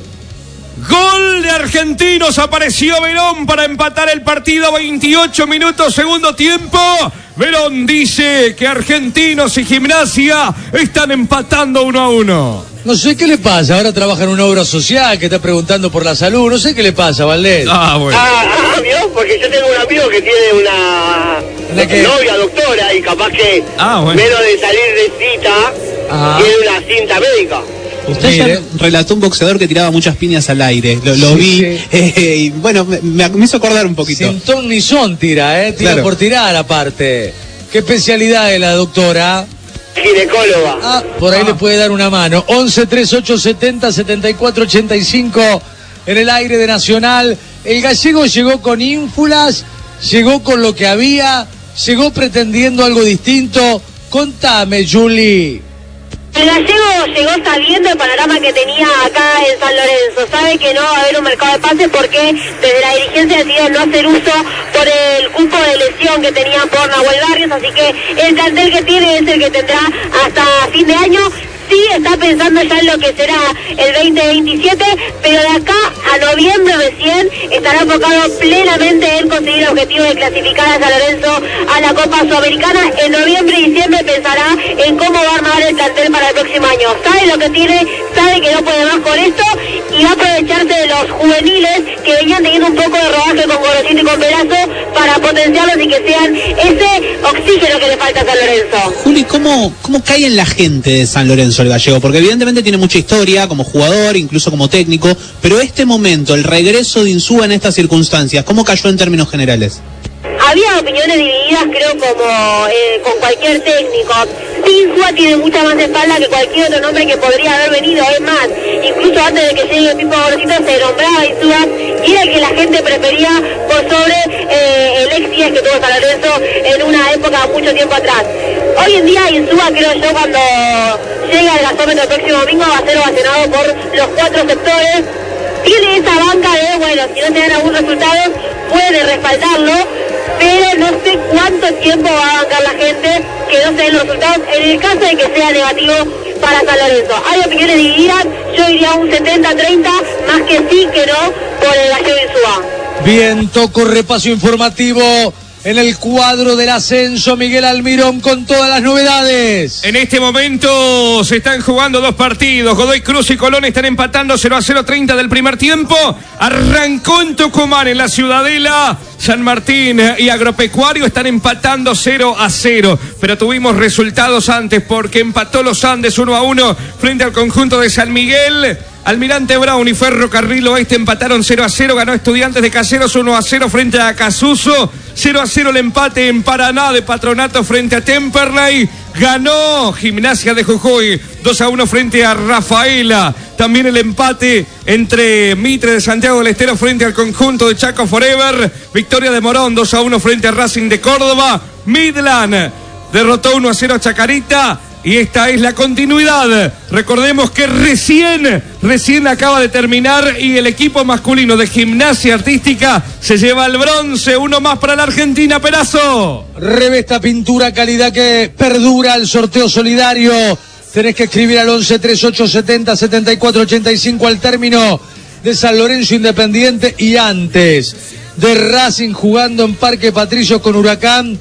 Speaker 6: Gol de Argentinos. Apareció Verón para empatar el partido. veintiocho minutos, segundo tiempo. Verón dice que Argentinos y Gimnasia están empatando uno a uno.
Speaker 1: No sé qué le pasa, ahora trabaja en una obra social que está preguntando por la salud, no sé qué le pasa, Valdés.
Speaker 6: Ah, bueno.
Speaker 4: Ah, ah, ¿vio? Porque yo tengo un amigo que tiene una
Speaker 1: ¿La qué?
Speaker 4: novia doctora y capaz que
Speaker 6: Ah, bueno.
Speaker 4: menos de salir de cita,
Speaker 1: Ajá.
Speaker 4: tiene una cinta médica.
Speaker 3: Usted
Speaker 1: Mire.
Speaker 3: ya relató un boxeador que tiraba muchas piñas al aire, lo, lo
Speaker 1: Sí,
Speaker 3: vi,
Speaker 1: sí.
Speaker 3: eh, y bueno, me, me hizo acordar un poquito.
Speaker 1: Sin ton ni son tira, ¿eh? Tira
Speaker 3: Claro.
Speaker 1: por tirar aparte. ¿Qué especialidad es la doctora?
Speaker 4: Ginecóloga.
Speaker 1: Ah, por ahí le puede dar una mano. once treinta y ocho setenta setenta y cuatro ochenta y cinco en el aire de Nacional. El gallego llegó con ínfulas, llegó con lo que había, llegó pretendiendo algo distinto. Contame, Juli.
Speaker 5: El gallego llegó sabiendo el panorama que tenía acá en San Lorenzo. Sabe que no va a haber un mercado de pases porque desde la dirigencia decidieron no hacer uso por el cupo de lesión que tenían por Nahuel Barrios. Así que el plantel que tiene es el que tendrá hasta fin de año. Sí, está pensando ya en lo que será el veinte veintisiete, pero de acá a noviembre recién estará enfocado plenamente en conseguir el objetivo de clasificar a San Lorenzo a la Copa Sudamericana. En noviembre y diciembre pensará en cómo va a armar el plantel para el próximo año. Sabe lo que tiene, sabe que no puede más con esto y va a aprovecharse de los juveniles que venían teniendo un poco de rodaje con Gorosito y con Pelazo para potenciarlos y que sean ese oxígeno que le falta a San Lorenzo.
Speaker 3: Juli, ¿cómo, ¿cómo cae en la gente de San Lorenzo el gallego? Porque evidentemente tiene mucha historia como jugador, incluso como técnico, pero este momento, el regreso de Insúa en estas circunstancias, ¿cómo cayó en términos generales?
Speaker 5: Había opiniones divididas, creo, como eh, con cualquier técnico. Insúa tiene mucha más espalda que cualquier otro nombre que podría haber venido. Es más, incluso antes de que llegue el Pipo Gorosito se nombraba Insúa y era el que la gente prefería por sobre eh, el ex diez que tuvo San Lorenzo en una época mucho tiempo atrás. Hoy en día Insúa, creo yo, cuando llegue al gasómetro el próximo domingo va a ser ovacionado por los cuatro sectores. Tiene esa banca de, bueno, si no se dan algún resultado, puede respaldarlo, pero no sé cuánto tiempo va a bancar la gente que no se den los resultados en el caso de que sea negativo para San Lorenzo. Hay opiniones divididas, yo diría un setenta treinta, más que sí que no, por el gallego Insúa.
Speaker 1: Bien, toco repaso informativo en el cuadro del ascenso. Miguel Almirón con todas las novedades.
Speaker 6: En este momento se están jugando dos partidos. Godoy Cruz y Colón están empatando cero a cero, treinta del primer tiempo. Arrancó en Tucumán, en la Ciudadela. San Martín y Agropecuario están empatando cero a cero. Pero tuvimos resultados antes porque empató los Andes uno a uno frente al conjunto de San Miguel. Almirante Brown y Ferrocarril Oeste empataron cero a cero. Ganó Estudiantes de Caseros uno a cero frente a Acasuso. cero a cero el empate en Paraná de Patronato frente a Temperley. Ganó Gimnasia de Jujuy dos a uno frente a Rafaela. También el empate entre Mitre de Santiago del Estero frente al conjunto de Chaco Forever. Victoria de Morón dos a uno frente a Racing de Córdoba. Midland derrotó uno a cero a Chacarita. Y esta es la continuidad. Recordemos que recién, recién acaba de terminar y el equipo masculino de Gimnasia Artística se lleva el bronce. Uno más para la Argentina, Perazo.
Speaker 1: Revesta pintura, calidad que perdura. El sorteo solidario. Tenés que escribir al once treinta y ocho setenta setenta y cuatro ochenta y cinco al término de San Lorenzo Independiente y antes de Racing jugando en Parque Patricios con Huracán.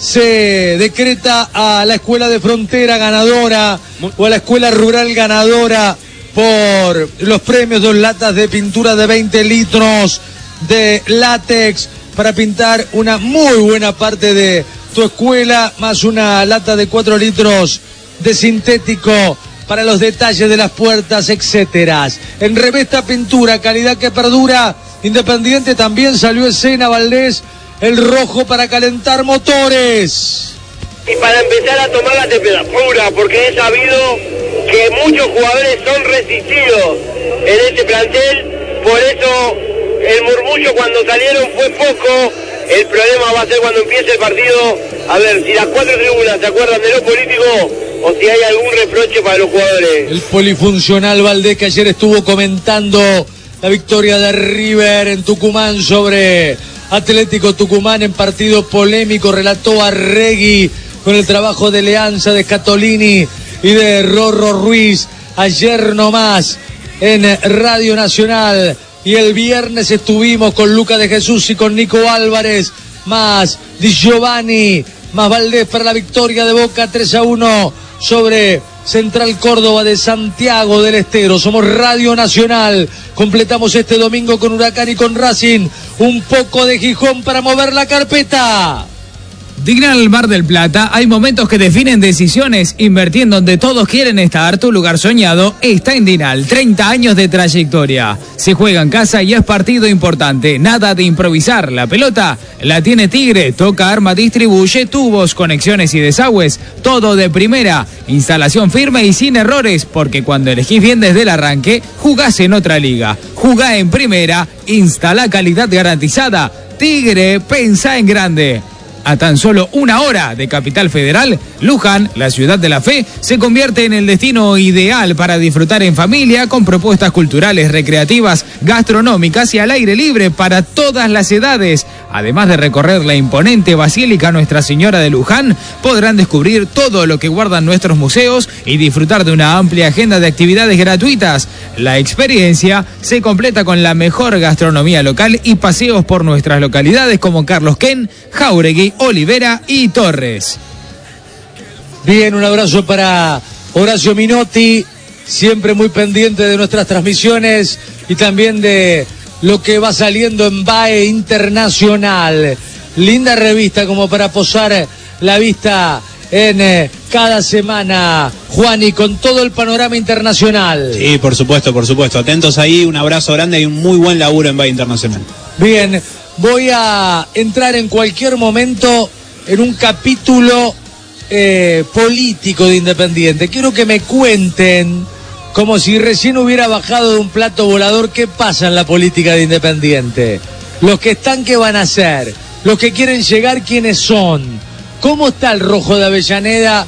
Speaker 1: Se decreta a la escuela de frontera ganadora o a la escuela rural ganadora por los premios, dos latas de pintura de veinte litros de látex para pintar una muy buena parte de tu escuela, más una lata de cuatro litros de sintético para los detalles de las puertas, etcétera. En Revesta Pintura, calidad que perdura. Independiente también salió escena Valdés, el rojo para calentar motores.
Speaker 4: Y para empezar a tomar la temperatura, porque he sabido que muchos jugadores son resistidos en este plantel, por eso el murmullo cuando salieron fue poco. El problema va a ser cuando empiece el partido, a ver si las cuatro tribunas se acuerdan de lo político o si hay algún reproche para los jugadores.
Speaker 1: El polifuncional Valdés, que ayer estuvo comentando la victoria de River en Tucumán sobre Atlético Tucumán en partido polémico, relató a Regui con el trabajo de Leanza, de Scatolini y de Rorro Ruiz ayer nomás en Radio Nacional. Y el viernes estuvimos con Luca de Jesús y con Nico Álvarez, más Di Giovanni, más Valdés para la victoria de Boca tres a uno sobre Central Córdoba de Santiago del Estero. Somos Radio Nacional, completamos este domingo con Huracán y con Racing, un poco de Gijón para mover la carpeta.
Speaker 7: Dignal Mar del Plata, hay momentos que definen decisiones. Invertir en donde todos quieren estar, tu lugar soñado está en Dinal. treinta años de trayectoria. Se juega en casa y es partido importante. Nada de improvisar. La pelota la tiene Tigre. Toca, arma, distribuye, tubos, conexiones y desagües. Todo de primera. Instalación firme y sin errores. Porque cuando elegís bien desde el arranque, jugás en otra liga. Jugá en primera. Instala calidad garantizada. Tigre, pensá en grande. A tan solo una hora de Capital Federal, Luján, la ciudad de la fe, se convierte en el destino ideal para disfrutar en familia con propuestas culturales, recreativas, gastronómicas y al aire libre para todas las edades. Además de recorrer la imponente Basílica Nuestra Señora de Luján, podrán descubrir todo lo que guardan nuestros museos y disfrutar de una amplia agenda de actividades gratuitas. La experiencia se completa con la mejor gastronomía local y paseos por nuestras localidades como Carlos Ken, Jauregui, Olivera y Torres.
Speaker 1: Bien, un abrazo para Horacio Minotti, siempre muy pendiente de nuestras transmisiones y también de lo que va saliendo en B A E Internacional. Linda revista como para posar la vista en eh, cada semana, Juan, y con todo el panorama internacional.
Speaker 3: Sí, por supuesto, por supuesto. Atentos ahí, un abrazo grande y un muy buen laburo en B A E Internacional.
Speaker 1: Bien, voy a entrar en cualquier momento en un capítulo eh, político de Independiente. Quiero que me cuenten, como si recién hubiera bajado de un plato volador, qué pasa en la política de Independiente. Los que están, ¿qué van a hacer? Los que quieren llegar, ¿quiénes son? ¿Cómo está el Rojo de Avellaneda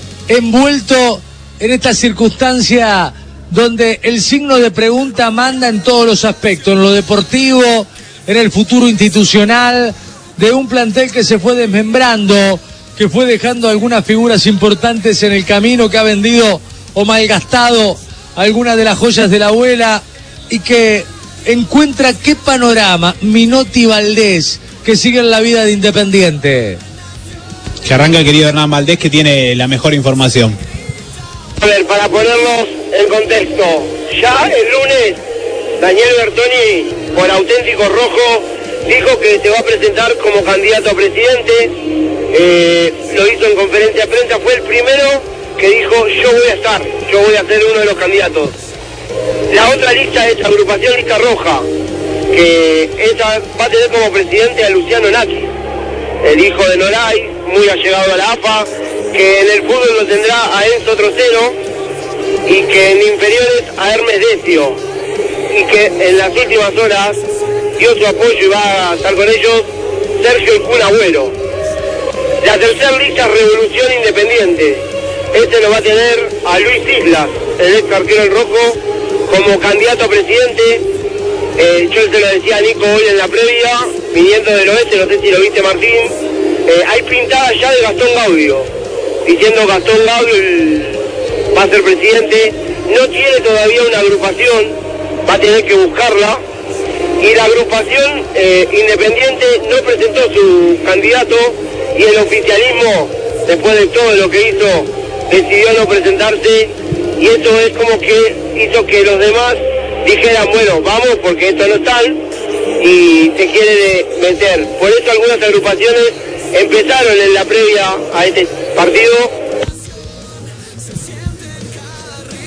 Speaker 1: envuelto en esta circunstancia donde el signo de pregunta manda en todos los aspectos, en lo deportivo, en el futuro institucional, de un plantel que se fue desmembrando, que fue dejando algunas figuras importantes en el camino, que ha vendido o malgastado algunas de las joyas de la abuela y que encuentra qué panorama Minotti Valdés, que sigue en la vida de Independiente?
Speaker 3: Que arranca el querido Hernán Valdés, que tiene la mejor información.
Speaker 4: A ver, para ponernos en contexto, ya el lunes Daniel Bertoni, por Auténtico Rojo, dijo que se va a presentar como candidato a presidente. Eh, lo hizo en conferencia de prensa, fue el primero que dijo: yo voy a estar, yo voy a ser uno de los candidatos. La otra lista es Agrupación Lista Roja, que esa va a tener como presidente a Luciano Naki, el hijo de Noray, muy allegado a la A F A, que en el fútbol lo tendrá a Enzo Trocero y que en inferiores a Hermes Decio, y que en las últimas horas dio su apoyo y va a estar con ellos Sergio El Kun Agüero. La tercera lista es Revolución Independiente. Este lo va a tener a Luis Islas, el ex arquero del Rojo, como candidato a presidente. Eh, yo se lo decía a Nico hoy en la previa, viniendo del oeste, no sé si lo viste, Martín. Eh, hay pintada ya de Gastón Gaudio, diciendo Gastón Gaudio el, va a ser presidente. No tiene todavía una agrupación, va a tener que buscarla. Y la agrupación eh, independiente no presentó su candidato y el oficialismo, después de todo lo que hizo, decidió no presentarse, y eso es como que hizo que los demás dijeran: bueno, vamos porque estos no están, y se quiere meter. Por eso algunas agrupaciones empezaron en la previa a este partido.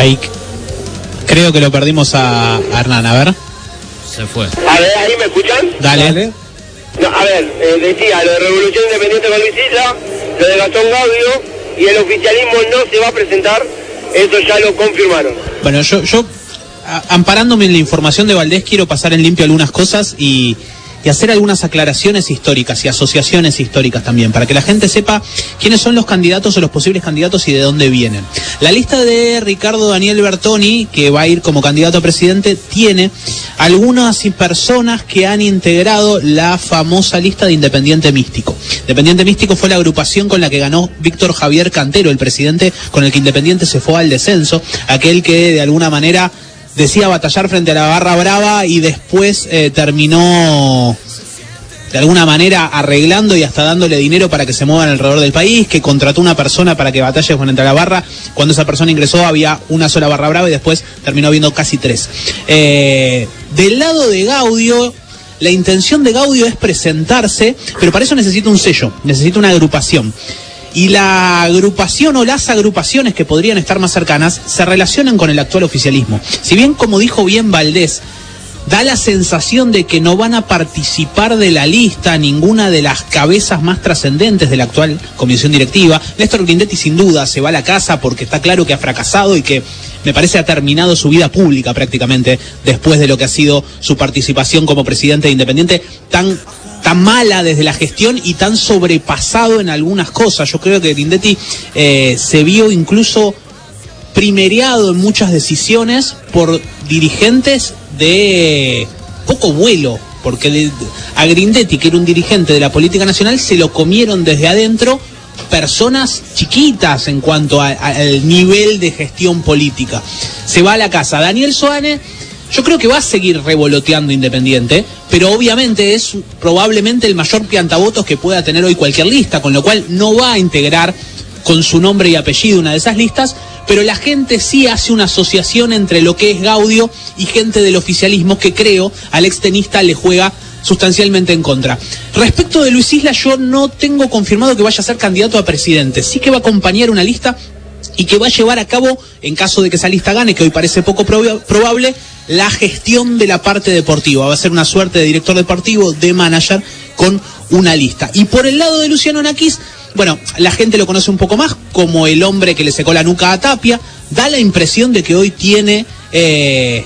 Speaker 3: Ahí creo que lo perdimos a, a Hernán, a ver.
Speaker 7: Se fue.
Speaker 4: A ver, ¿ahí me escuchan?
Speaker 3: Dale.
Speaker 1: Dale.
Speaker 4: No, a ver, eh, decía, lo de Revolución Independiente con Luis Isla, lo de Gastón Gaudio, y el oficialismo no se va a presentar, eso ya lo confirmaron.
Speaker 3: Bueno, yo, yo a, amparándome en la información de Valdés, quiero pasar en limpio algunas cosas y, y hacer algunas aclaraciones históricas y asociaciones históricas también, para que la gente sepa quiénes son los candidatos o los posibles candidatos y de dónde vienen. La lista de Ricardo Daniel Bertoni, que va a ir como candidato a presidente, tiene algunas personas que han integrado la famosa lista de Independiente Místico. Independiente Místico fue la agrupación con la que ganó Víctor Javier Cantero, el presidente con el que Independiente se fue al descenso, aquel que de alguna manera decía batallar frente a la Barra Brava y después eh, terminó de alguna manera arreglando y hasta dándole dinero para que se muevan alrededor del país, que contrató una persona para que batalle frente a la barra. Cuando esa persona ingresó había una sola Barra Brava y después terminó habiendo casi tres. Eh, del lado de Gaudio, la intención de Gaudio es presentarse, pero para eso necesita un sello, necesita una agrupación. Y la agrupación o las agrupaciones que podrían estar más cercanas se relacionan con el actual oficialismo. Si bien, como dijo bien Valdés, da la sensación de que no van a participar de la lista ninguna de las cabezas más trascendentes de la actual comisión directiva. Néstor Grindetti sin duda se va a la casa porque está claro que ha fracasado y que me parece ha terminado su vida pública prácticamente después de lo que ha sido su participación como presidente de Independiente, tan tan mala desde la gestión y tan sobrepasado en algunas cosas. Yo creo que Grindetti eh, se vio incluso primereado en muchas decisiones por dirigentes de poco vuelo, porque de, a Grindetti, que era un dirigente de la política nacional, se lo comieron desde adentro personas chiquitas en cuanto a, a, al nivel de gestión política. Se va a la casa. Daniel Soane, yo creo que va a seguir revoloteando Independiente, pero obviamente es probablemente el mayor piantavotos que pueda tener hoy cualquier lista, con lo cual no va a integrar con su nombre y apellido una de esas listas, pero la gente sí hace una asociación entre lo que es Gaudio y gente del oficialismo que creo al extenista le juega sustancialmente en contra. Respecto de Luis Isla, yo no tengo confirmado que vaya a ser candidato a presidente, sí que va a acompañar una lista y que va a llevar a cabo, en caso de que esa lista gane, que hoy parece poco prob- probable, la gestión de la parte deportiva. Va a ser una suerte de director deportivo, de manager, con una lista. Y por el lado de Luciano Naquis, bueno, la gente lo conoce un poco más como el hombre que le secó la nuca a Tapia. Da la impresión de que hoy tiene eh,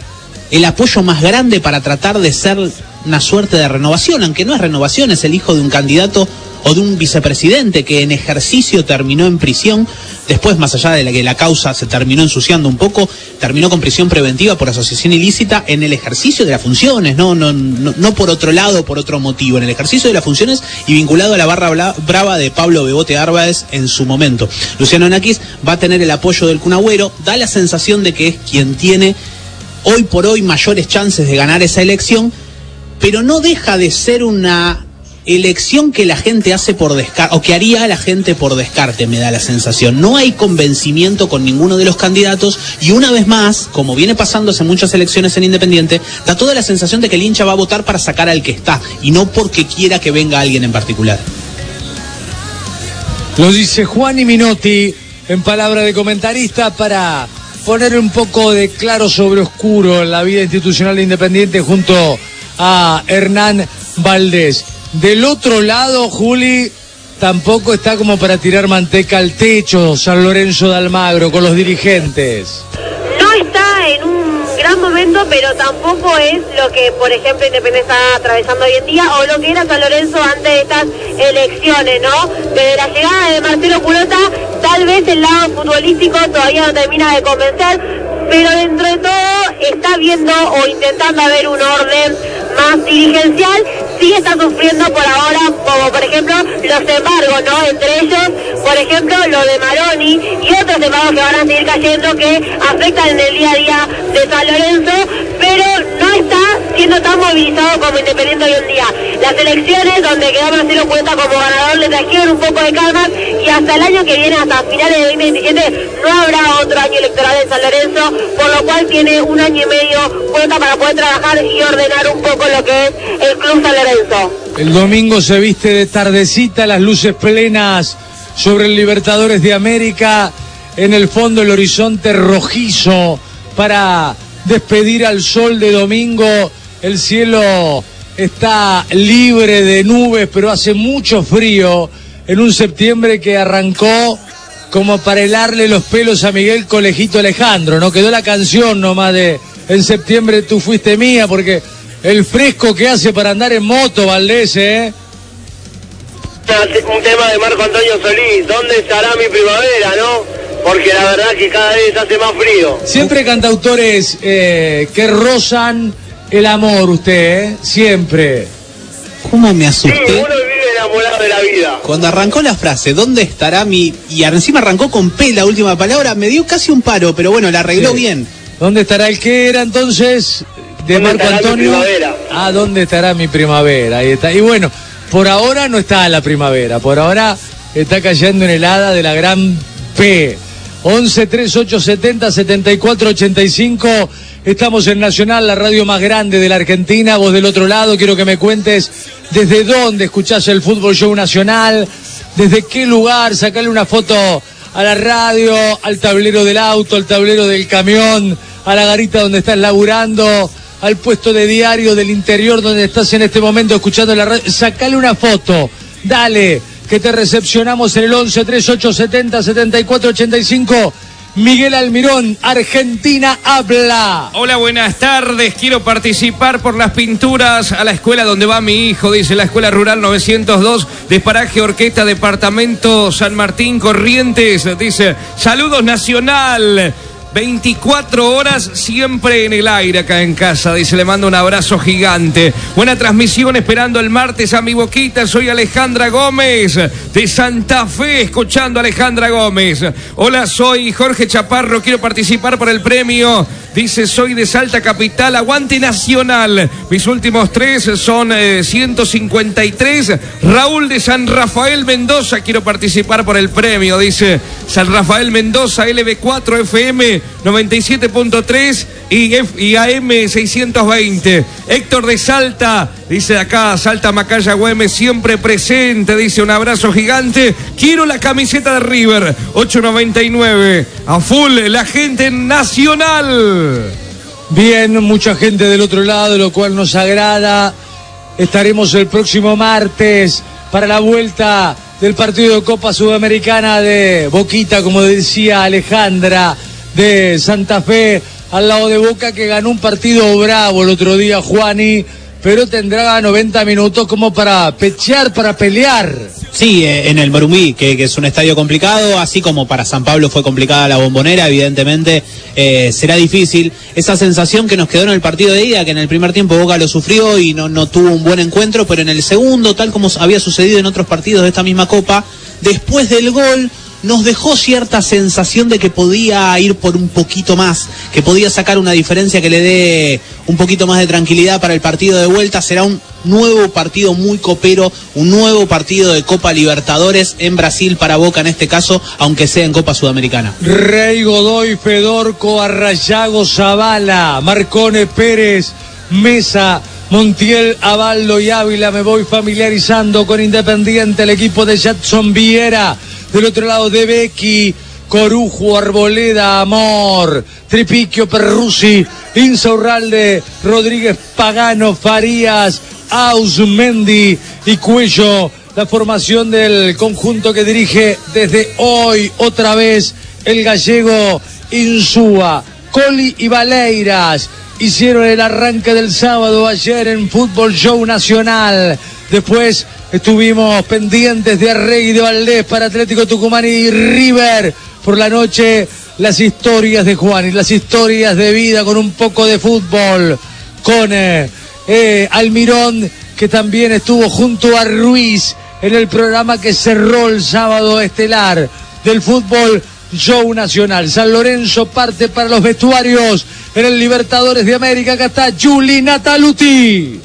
Speaker 3: el apoyo más grande para tratar de ser una suerte de renovación, aunque no es renovación, es el hijo de un candidato o de un vicepresidente que en ejercicio terminó en prisión, después, más allá de la que la causa se terminó ensuciando un poco, terminó con prisión preventiva por asociación ilícita en el ejercicio de las funciones, no, no, no, no por otro lado o por otro motivo, en el ejercicio de las funciones y vinculado a la barra brava de Pablo Bebote Árboles en su momento. Luciano Naquis va a tener el apoyo del Kun Agüero, da la sensación de que es quien tiene hoy por hoy mayores chances de ganar esa elección, pero no deja de ser una elección que la gente hace por descarte, o que haría la gente por descarte, me da la sensación. No hay convencimiento con ninguno de los candidatos y una vez más, como viene pasando hace muchas elecciones en Independiente, da toda la sensación de que el hincha va a votar para sacar al que está y no porque quiera que venga alguien en particular.
Speaker 1: Lo dice Juan y Minotti en palabra de comentarista para poner un poco de claro sobre oscuro en la vida institucional de Independiente junto a Hernán Valdés. Del otro lado, Juli, tampoco está como para tirar manteca al techo San Lorenzo de Almagro con los dirigentes.
Speaker 5: No está en un gran momento, pero tampoco es lo que, por ejemplo, Independiente está atravesando hoy en día o lo que era San Lorenzo antes de estas elecciones, ¿no? Desde la llegada de Marcelo Culota, tal vez el lado futbolístico todavía no termina de convencer, pero dentro de todo está viendo o intentando ver un orden más dirigencial. Sí está sufriendo por ahora, como por ejemplo los embargos, ¿no? Entre ellos, por ejemplo, lo de Maroni y otros embargos que van a seguir cayendo que afectan en el día a día de San Lorenzo, pero no está siendo tan movilizado como Independiente hoy en día. Las elecciones donde quedó Marcelo Cuenta como ganador le trajeron un poco de calma y hasta el año que viene, hasta finales de veinte veintisiete, no habrá otro año electoral en San Lorenzo, por lo cual tiene un año y medio Cuenta para poder trabajar y ordenar un poco lo que es el Club San Lorenzo.
Speaker 1: El domingo se viste de tardecita, las luces plenas sobre el Libertadores de América. en el fondo el horizonte rojizo para despedir al sol de domingo. El cielo está libre de nubes, pero hace mucho frío en un septiembre que arrancó como para helarle los pelos a Miguel Colejito Alejandro, ¿no? Quedó la canción nomás de en septiembre tú fuiste mía, porque el fresco que hace para andar en moto, Valdés, ¿eh?
Speaker 4: Un tema de Marco Antonio Solís, ¿dónde estará mi primavera, no? Porque la verdad que cada vez hace más frío.
Speaker 1: Siempre cantautores eh, que rozan el amor, usted, ¿eh? Siempre.
Speaker 3: ¿Cómo me
Speaker 4: Sí,
Speaker 3: asusté?
Speaker 4: uno vive enamorado de la vida.
Speaker 3: Cuando arrancó la frase, ¿dónde estará mi...? Y encima arrancó con P la última palabra, me dio casi un paro, pero bueno, la arregló
Speaker 1: Sí.
Speaker 3: bien.
Speaker 1: ¿Dónde estará el que era entonces? De
Speaker 4: ¿Dónde
Speaker 1: Marco
Speaker 4: estará mi
Speaker 1: Antonio.
Speaker 4: primavera?
Speaker 1: Ah, ¿dónde estará mi primavera? Ahí está. Y bueno, por ahora no está la primavera, por ahora está cayendo en helada de la gran P. once treinta y ocho setenta setenta y cuatro ochenta y cinco. Estamos en Nacional, la radio más grande de la Argentina. Vos del otro lado, quiero que me cuentes desde dónde escuchás el Fútbol Show Nacional, desde qué lugar, sacarle una foto a la radio, al tablero del auto, al tablero del camión, a la garita donde estás laburando, al puesto de diario del interior donde estás en este momento escuchando la radio. Sacale una foto, dale, que te recepcionamos en el once treinta y ocho setenta setenta y cuatro ochenta y cinco. Miguel Almirón, Argentina habla.
Speaker 6: Hola, buenas tardes. Quiero participar por las pinturas a la escuela donde va mi hijo, dice la Escuela Rural novecientos dos de Paraje Orquesta, Departamento San Martín, Corrientes. Dice, saludos Nacional. veinticuatro horas siempre en el aire acá en casa, dice, le mando un abrazo gigante. Buena transmisión, esperando el martes a mi boquita. Soy Alejandra Gómez de Santa Fe, escuchando a Alejandra Gómez. Hola, soy Jorge Chaparro, quiero participar por el premio. Dice, soy de Salta Capital, aguante Nacional. Mis últimos tres son eh, ciento cincuenta y tres. Raúl de San Rafael Mendoza, quiero participar por el premio. Dice, San Rafael Mendoza, L B cuatro F M noventa y siete punto tres y, F, y A M seiscientos veinte. Héctor de Salta, dice acá, Salta Macaya Güemes, siempre presente. Dice, un abrazo gigante. Quiero la camiseta de River, ocho noventa y nueve. A full, la gente Nacional.
Speaker 1: Bien, mucha gente del otro lado, lo cual nos agrada. Estaremos el próximo martes para la vuelta del partido de Copa Sudamericana de Boquita, como decía Alejandra, de Santa Fe, al lado de Boca, que ganó un partido bravo el otro día, Juani, pero tendrá noventa minutos como para pechear, para pelear.
Speaker 3: Sí, eh, en el Morumbí, que, que es un estadio complicado, así como para San Pablo fue complicada la Bombonera, evidentemente eh, será difícil. Esa sensación que nos quedó en el partido de ida, que en el primer tiempo Boca lo sufrió y no, no tuvo un buen encuentro, pero en el segundo, tal como había sucedido en otros partidos de esta misma Copa, después del gol nos dejó cierta sensación de que podía ir por un poquito más, que podía sacar una diferencia que le dé un poquito más de tranquilidad para el partido de vuelta. Será un nuevo partido muy copero, un nuevo partido de Copa Libertadores en Brasil para Boca en este caso, aunque sea en Copa Sudamericana.
Speaker 1: Rey, Godoy, Fedorco, Arrayago, Zavala, Marcone, Pérez, Mesa, Montiel, Abaldo y Ávila. Me voy familiarizando con Independiente, el equipo de Jadson Viera. Del otro lado, De Becchi, Corujo, Arboleda, Amor, Tripiquio, Perruzzi, Insaurralde, Rodríguez, Pagano, Farías, Ausmendi y Cuello. La formación del conjunto que dirige desde hoy otra vez el gallego Insúa. Coli y Valeiras hicieron el arranque del sábado ayer en Fútbol Show Nacional. Después estuvimos pendientes de Arregui de Valdés para Atlético Tucumán y River. Por la noche, las historias de Juan y las historias de vida con un poco de fútbol. Con eh, eh, Almirón, que también estuvo junto a Ruiz en el programa que cerró el sábado estelar del Fútbol Show Nacional. San Lorenzo parte para los vestuarios en el Libertadores de América. Acá está Juli Nataluti.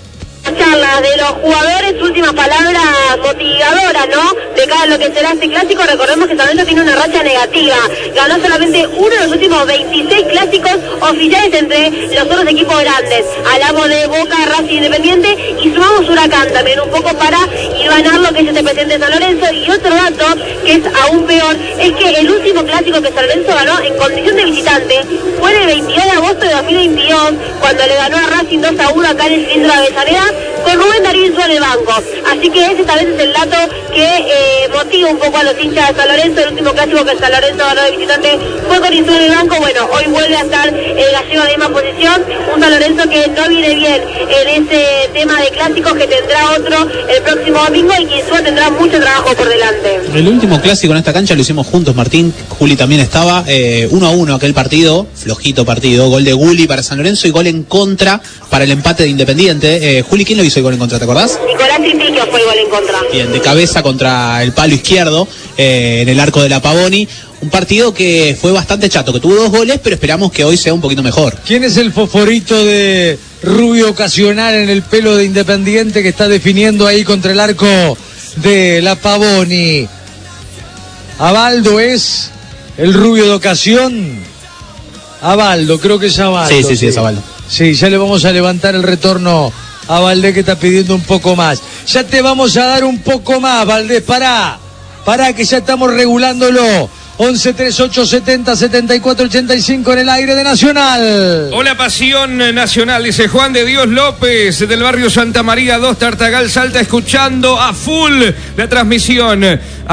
Speaker 5: Charla de los jugadores, últimas palabras motivadoras, ¿no? De cada lo que será este clásico. Recordemos que San Lorenzo tiene una racha negativa. Ganó solamente uno de los últimos veintiséis clásicos oficiales entre los otros equipos grandes. Hablamos de Boca, Racing, Independiente y sumamos Huracán también un poco para ir ganar lo que es este presente San Lorenzo. Y otro dato, que es aún peor, es que el último clásico que San Lorenzo ganó en condición de visitante fue el veintidós de agosto de dos mil veintidós, cuando le ganó a Racing dos a uno acá en el cilindro de Avellaneda, con Rubén Darío en el banco. Así que ese tal vez es el dato que eh, motiva un poco a los hinchas de San Lorenzo. El último clásico que San Lorenzo ganó de visitante fue con Insúa en el banco. Bueno, hoy vuelve a estar el gallego en la misma posición, un San Lorenzo que no viene bien en ese tema de clásicos, que tendrá otro el próximo domingo y que Insúa tendrá mucho trabajo por delante.
Speaker 3: El último clásico en esta cancha lo hicimos juntos, Martín, Juli también estaba, eh, uno a uno aquel partido, flojito partido, gol de Gulli para San Lorenzo y gol en contra para el empate de Independiente. Eh, Juli, ¿quién lo hizo el gol en contra, te acordás?
Speaker 5: Nicolás Tripiquio fue el gol en contra.
Speaker 3: Bien, de cabeza contra el palo izquierdo, eh, en el arco de la Pavoni. Un partido que fue bastante chato, que tuvo dos goles, pero esperamos que hoy sea un poquito mejor.
Speaker 1: ¿Quién es el fosforito de rubio ocasional en el pelo de Independiente que está definiendo ahí contra el arco de la Pavoni? Abaldo es el rubio de ocasión. Abaldo, creo que es Abaldo.
Speaker 3: Sí, sí, sí, es Abaldo.
Speaker 1: Sí, ya le vamos a levantar el retorno a Valdés, que está pidiendo un poco más. Ya te vamos a dar un poco más, Valdés, pará. Pará, que ya estamos regulándolo. once treinta y ocho setenta setenta y cuatro ochenta y cinco en el aire de Nacional.
Speaker 6: Hola, Pasión Nacional, dice Juan de Dios López del barrio Santa María dos, Tartagal, Salta, escuchando a full la transmisión.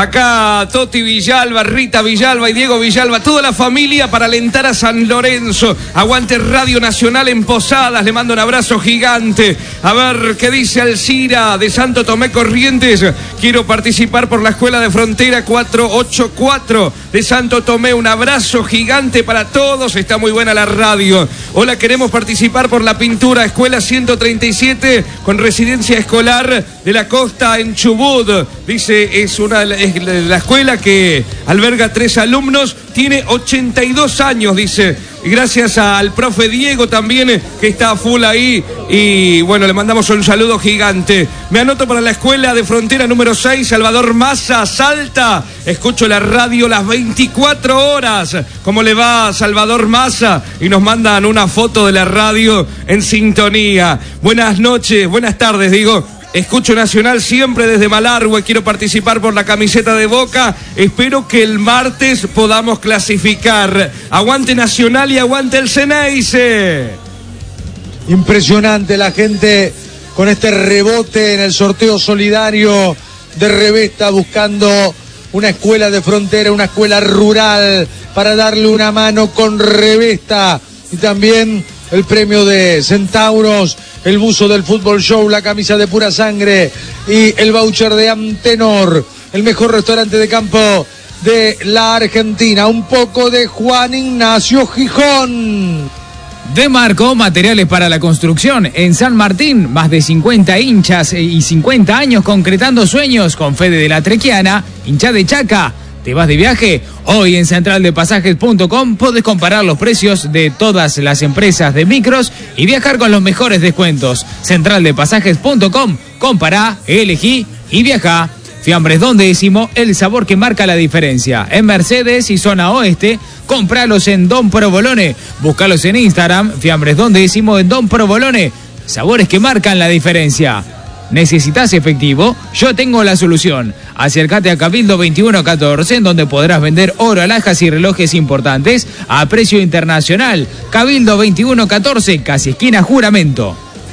Speaker 6: Acá Toti Villalba, Rita Villalba y Diego Villalba, toda la familia para alentar a San Lorenzo. Aguante Radio Nacional en Posadas, le mando un abrazo gigante. A ver qué dice Alcira de Santo Tomé Corrientes. Quiero participar por la Escuela de Frontera cuatrocientos ochenta y cuatro de Santo Tomé. Un abrazo gigante para todos, está muy buena la radio. Hola, queremos participar por la pintura Escuela ciento treinta y siete con residencia escolar de la costa en Chubut. Dice, es una es la escuela que alberga tres alumnos, tiene ochenta y dos años, dice. Y gracias al profe Diego también, que está full ahí. Y bueno, le mandamos un saludo gigante. Me anoto para la Escuela de Frontera número seis, Salvador Massa, Salta. Escucho la radio las veinticuatro horas. ¿Cómo le va, Salvador Massa? Y nos mandan una foto de la radio en sintonía. Buenas noches, buenas tardes, digo. Escucho Nacional siempre desde Malargüe, quiero participar por la camiseta de Boca, espero que el martes podamos clasificar. Aguante Nacional y aguante el Ceneice.
Speaker 1: Impresionante la gente con este rebote en el sorteo solidario de Revesta, buscando una escuela de frontera, una escuela rural, para darle una mano con Revesta. Y también el premio de Centauros, el buzo del Fútbol Show, la camisa de Pura Sangre y el voucher de Antenor, el mejor restaurante de campo de la Argentina. Un poco de Juan Ignacio Gijón.
Speaker 7: Demarco, materiales para la construcción. En San Martín, más de cincuenta hinchas y cincuenta años concretando sueños con Fede de la Trequiana, hincha de Chaca. ¿Te vas de viaje? Hoy en central de pasajes punto com podés comparar los precios de todas las empresas de micros y viajar con los mejores descuentos. central de pasajes punto com, compará, elegí y viajá. Fiambres Don Décimo, el sabor que marca la diferencia. En Mercedes y zona oeste, compralos en Don Provolone. Búscalos en Instagram, Fiambres Don Décimo en Don Provolone. Sabores que marcan la diferencia. ¿Necesitas efectivo? Yo tengo la solución. Acércate a Cabildo veintiuno catorce, en donde podrás vender oro, alhajas y relojes importantes a precio internacional. Cabildo veintiuno catorce, casi esquina Juramento.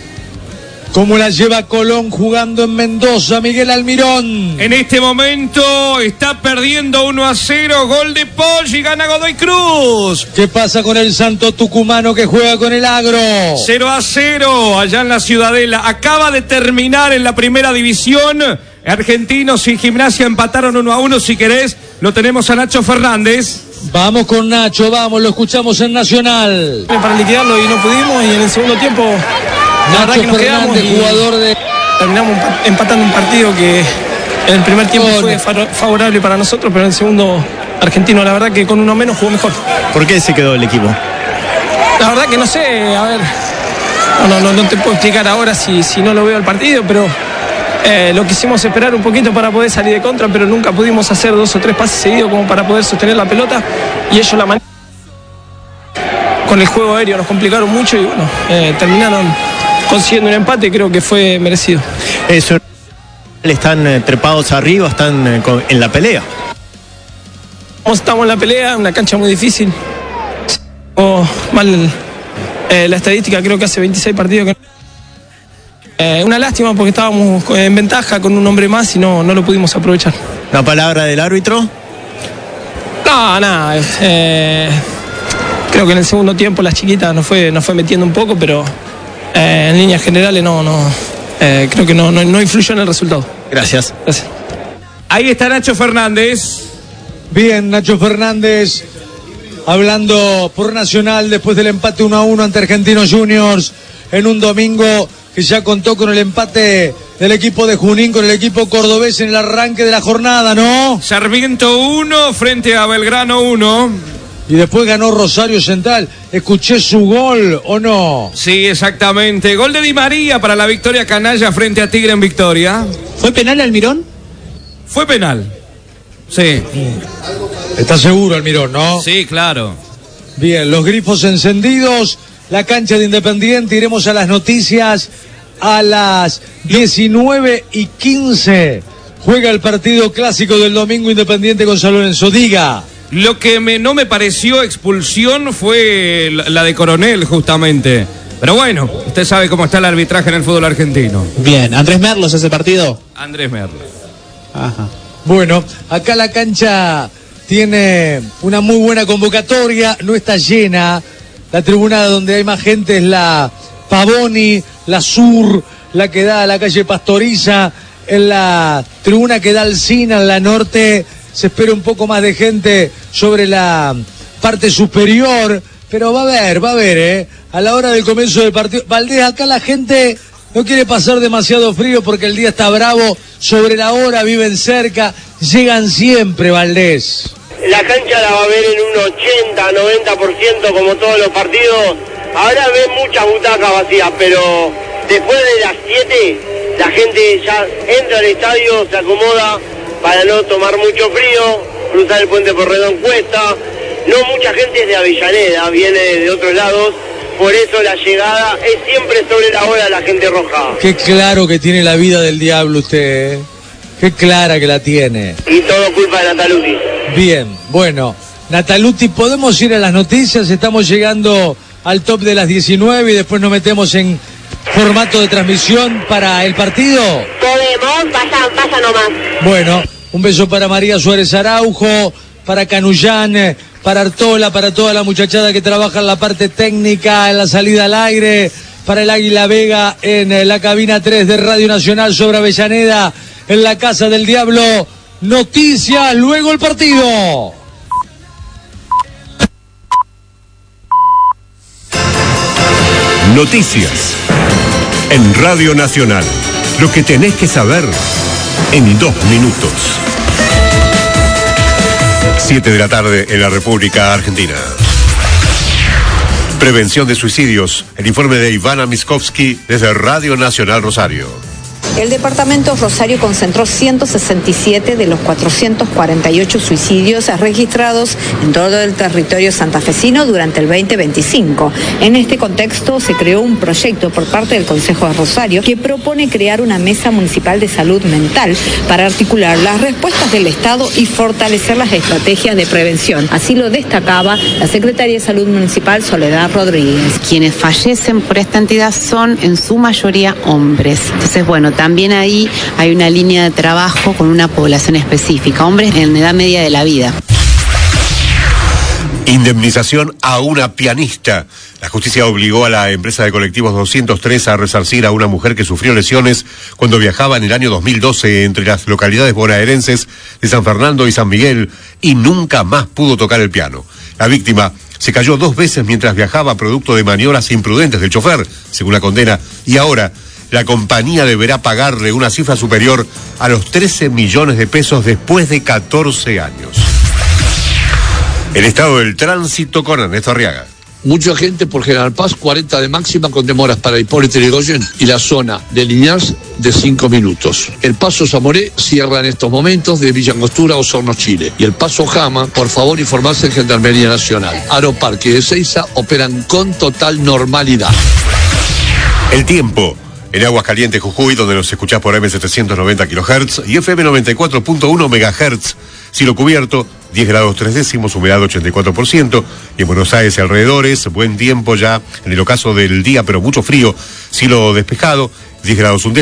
Speaker 1: ¿Cómo la lleva Colón jugando en Mendoza, Miguel Almirón?
Speaker 6: En este momento está perdiendo uno a cero, gol de Poggi, gana Godoy Cruz.
Speaker 1: ¿Qué pasa con el Santo Tucumano que juega con el Agro?
Speaker 6: cero a cero, allá en la Ciudadela. Acaba de terminar en la primera división. Argentinos y Gimnasia empataron uno a uno. Si querés, lo tenemos a Nacho Fernández.
Speaker 1: Vamos con Nacho, vamos, lo escuchamos en Nacional.
Speaker 8: Para liquidarlo y no pudimos, y en el segundo tiempo la
Speaker 1: Nacho
Speaker 8: verdad que nos
Speaker 1: Fernández,
Speaker 8: quedamos y
Speaker 1: jugador de...
Speaker 8: terminamos empatando un partido que en el primer tiempo
Speaker 1: Con...
Speaker 8: fue favorable para nosotros, pero en el segundo Argentino la verdad que con uno menos jugó mejor.
Speaker 9: ¿Por qué se quedó el equipo?
Speaker 8: La verdad que no sé, a ver, no, no, no te puedo explicar ahora si, si no lo veo el partido, pero eh, lo quisimos esperar un poquito para poder salir de contra, pero nunca pudimos hacer dos o tres pases seguidos como para poder sostener la pelota, y ellos la manera con el juego aéreo nos complicaron mucho y bueno, eh, terminaron consiguiendo un empate, creo que fue merecido.
Speaker 9: Eso Están eh, trepados arriba, están eh, con, en la pelea.
Speaker 8: Estamos en la pelea, una cancha muy difícil. Oh, mal eh, la estadística, creo que hace veintiséis partidos que... Eh, una lástima porque estábamos en ventaja con un hombre más y no, no lo pudimos aprovechar.
Speaker 9: ¿La palabra del árbitro?
Speaker 8: No, nada. Eh, creo que en el segundo tiempo las chiquitas nos fue, nos fue metiendo un poco, pero eh, en líneas generales no, no eh, creo que no, no, no influyó en el resultado.
Speaker 9: Gracias.
Speaker 8: Gracias.
Speaker 6: Ahí está Nacho Fernández.
Speaker 1: Bien, Nacho Fernández hablando por Nacional después del empate uno a uno ante Argentinos Juniors en un domingo que ya contó con el empate del equipo de Junín, con el equipo cordobés en el arranque de la jornada, ¿no?
Speaker 6: Sarmiento uno frente a Belgrano uno.
Speaker 1: Y después ganó Rosario Central. ¿Escuché su gol o no?
Speaker 6: Sí, exactamente. Gol de Di María para la victoria canalla frente a Tigre en Victoria.
Speaker 3: ¿Fue penal Almirón?
Speaker 6: Fue penal. Sí.
Speaker 1: ¿Está seguro, Almirón, no?
Speaker 6: Sí, claro.
Speaker 1: Bien, los grifos encendidos. La cancha de Independiente, iremos a las noticias a las diecinueve y quince. Juega el partido clásico del domingo Independiente con San Lorenzo. Diga.
Speaker 6: Lo que me, no me pareció expulsión fue la, la de Coronel, justamente. Pero bueno, usted sabe cómo está el arbitraje en el fútbol argentino.
Speaker 3: Bien, Andrés Merlos ese partido.
Speaker 6: Andrés Merlos.
Speaker 3: Ajá.
Speaker 1: Bueno, acá la cancha tiene una muy buena convocatoria, no está llena. La tribuna donde hay más gente es la Pavoni, la Sur, la que da a la calle Pastoriza. En la tribuna que da al Cina, en la norte, se espera un poco más de gente sobre la parte superior. Pero va a haber, va a haber, ¿eh? A la hora del comienzo del partido. Valdés, acá la gente no quiere pasar demasiado frío porque el día está bravo. Sobre la hora, viven cerca, llegan siempre, Valdés.
Speaker 4: La cancha la va a ver en un ochenta, noventa por ciento como todos los partidos. Ahora ven muchas butacas vacías, pero después de las siete la gente ya entra al estadio, se acomoda para no tomar mucho frío, cruzar el puente Porredón cuesta. No mucha gente es de Avellaneda, viene de otros lados, por eso la llegada es siempre sobre la hora la gente roja.
Speaker 1: Qué claro que tiene la vida del diablo usted, ¿eh? Qué clara que la tiene.
Speaker 4: Y todo culpa de Nataluti.
Speaker 1: Bien, bueno, Nataluti, ¿podemos ir a las noticias? Estamos llegando al top de las diecinueve y después nos metemos en formato de transmisión para el partido.
Speaker 5: Podemos, vaya, vaya nomás.
Speaker 1: Bueno, un beso para María Suárez Araujo, para Canullán, para Artola, para toda la muchachada que trabaja en la parte técnica, en la salida al aire, para el Águila Vega en la cabina tres de Radio Nacional sobre Avellaneda, en la Casa del Diablo. Noticias, luego el partido.
Speaker 10: Noticias en Radio Nacional. Lo que tenés que saber en dos minutos. Siete de la tarde en la República Argentina. Prevención de suicidios. El informe de Ivana Miskovsky desde Radio Nacional Rosario.
Speaker 11: El departamento Rosario concentró ciento sesenta y siete de los cuatrocientos cuarenta y ocho suicidios registrados en todo el territorio santafesino durante el veinte veinticinco. En este contexto se creó un proyecto por parte del Consejo de Rosario que propone crear una mesa municipal de salud mental para articular las respuestas del Estado y fortalecer las estrategias de prevención. Así lo destacaba la secretaria de Salud Municipal Soledad Rodríguez.
Speaker 12: Quienes fallecen por esta entidad son en su mayoría hombres. Entonces, bueno, también ahí hay una línea de trabajo con una población específica, hombres en edad media de la vida.
Speaker 10: Indemnización a una pianista. La justicia obligó a la empresa de colectivos doscientos tres a resarcir a una mujer que sufrió lesiones cuando viajaba en el año dos mil doce entre las localidades bonaerenses de San Fernando y San Miguel y nunca más pudo tocar el piano. La víctima se cayó dos veces mientras viajaba producto de maniobras imprudentes del chofer, según la condena, y ahora la compañía deberá pagarle una cifra superior a los trece millones de pesos después de catorce años. El estado del tránsito con Ernesto Arriaga.
Speaker 13: Mucha gente por General Paz, cuarenta de máxima con demoras para Hipólito Yrigoyen y la zona de Liniers de cinco minutos. El paso Zamoré cierra en estos momentos de Villa Angostura, Osorno, Chile. Y el paso Jama, por favor informarse en Gendarmería Nacional. Aeroparque de Ezeiza operan con total normalidad.
Speaker 10: El tiempo. En Aguascalientes, Jujuy, donde nos escuchás por eme setecientos noventa kilohertz y efe eme noventa y cuatro punto uno megahertz. Cielo cubierto, diez grados tres décimos, humedad ochenta y cuatro por ciento. Y en Buenos Aires y alrededores, buen tiempo ya en el ocaso del día, pero mucho frío. Cielo despejado, diez grados un décimo.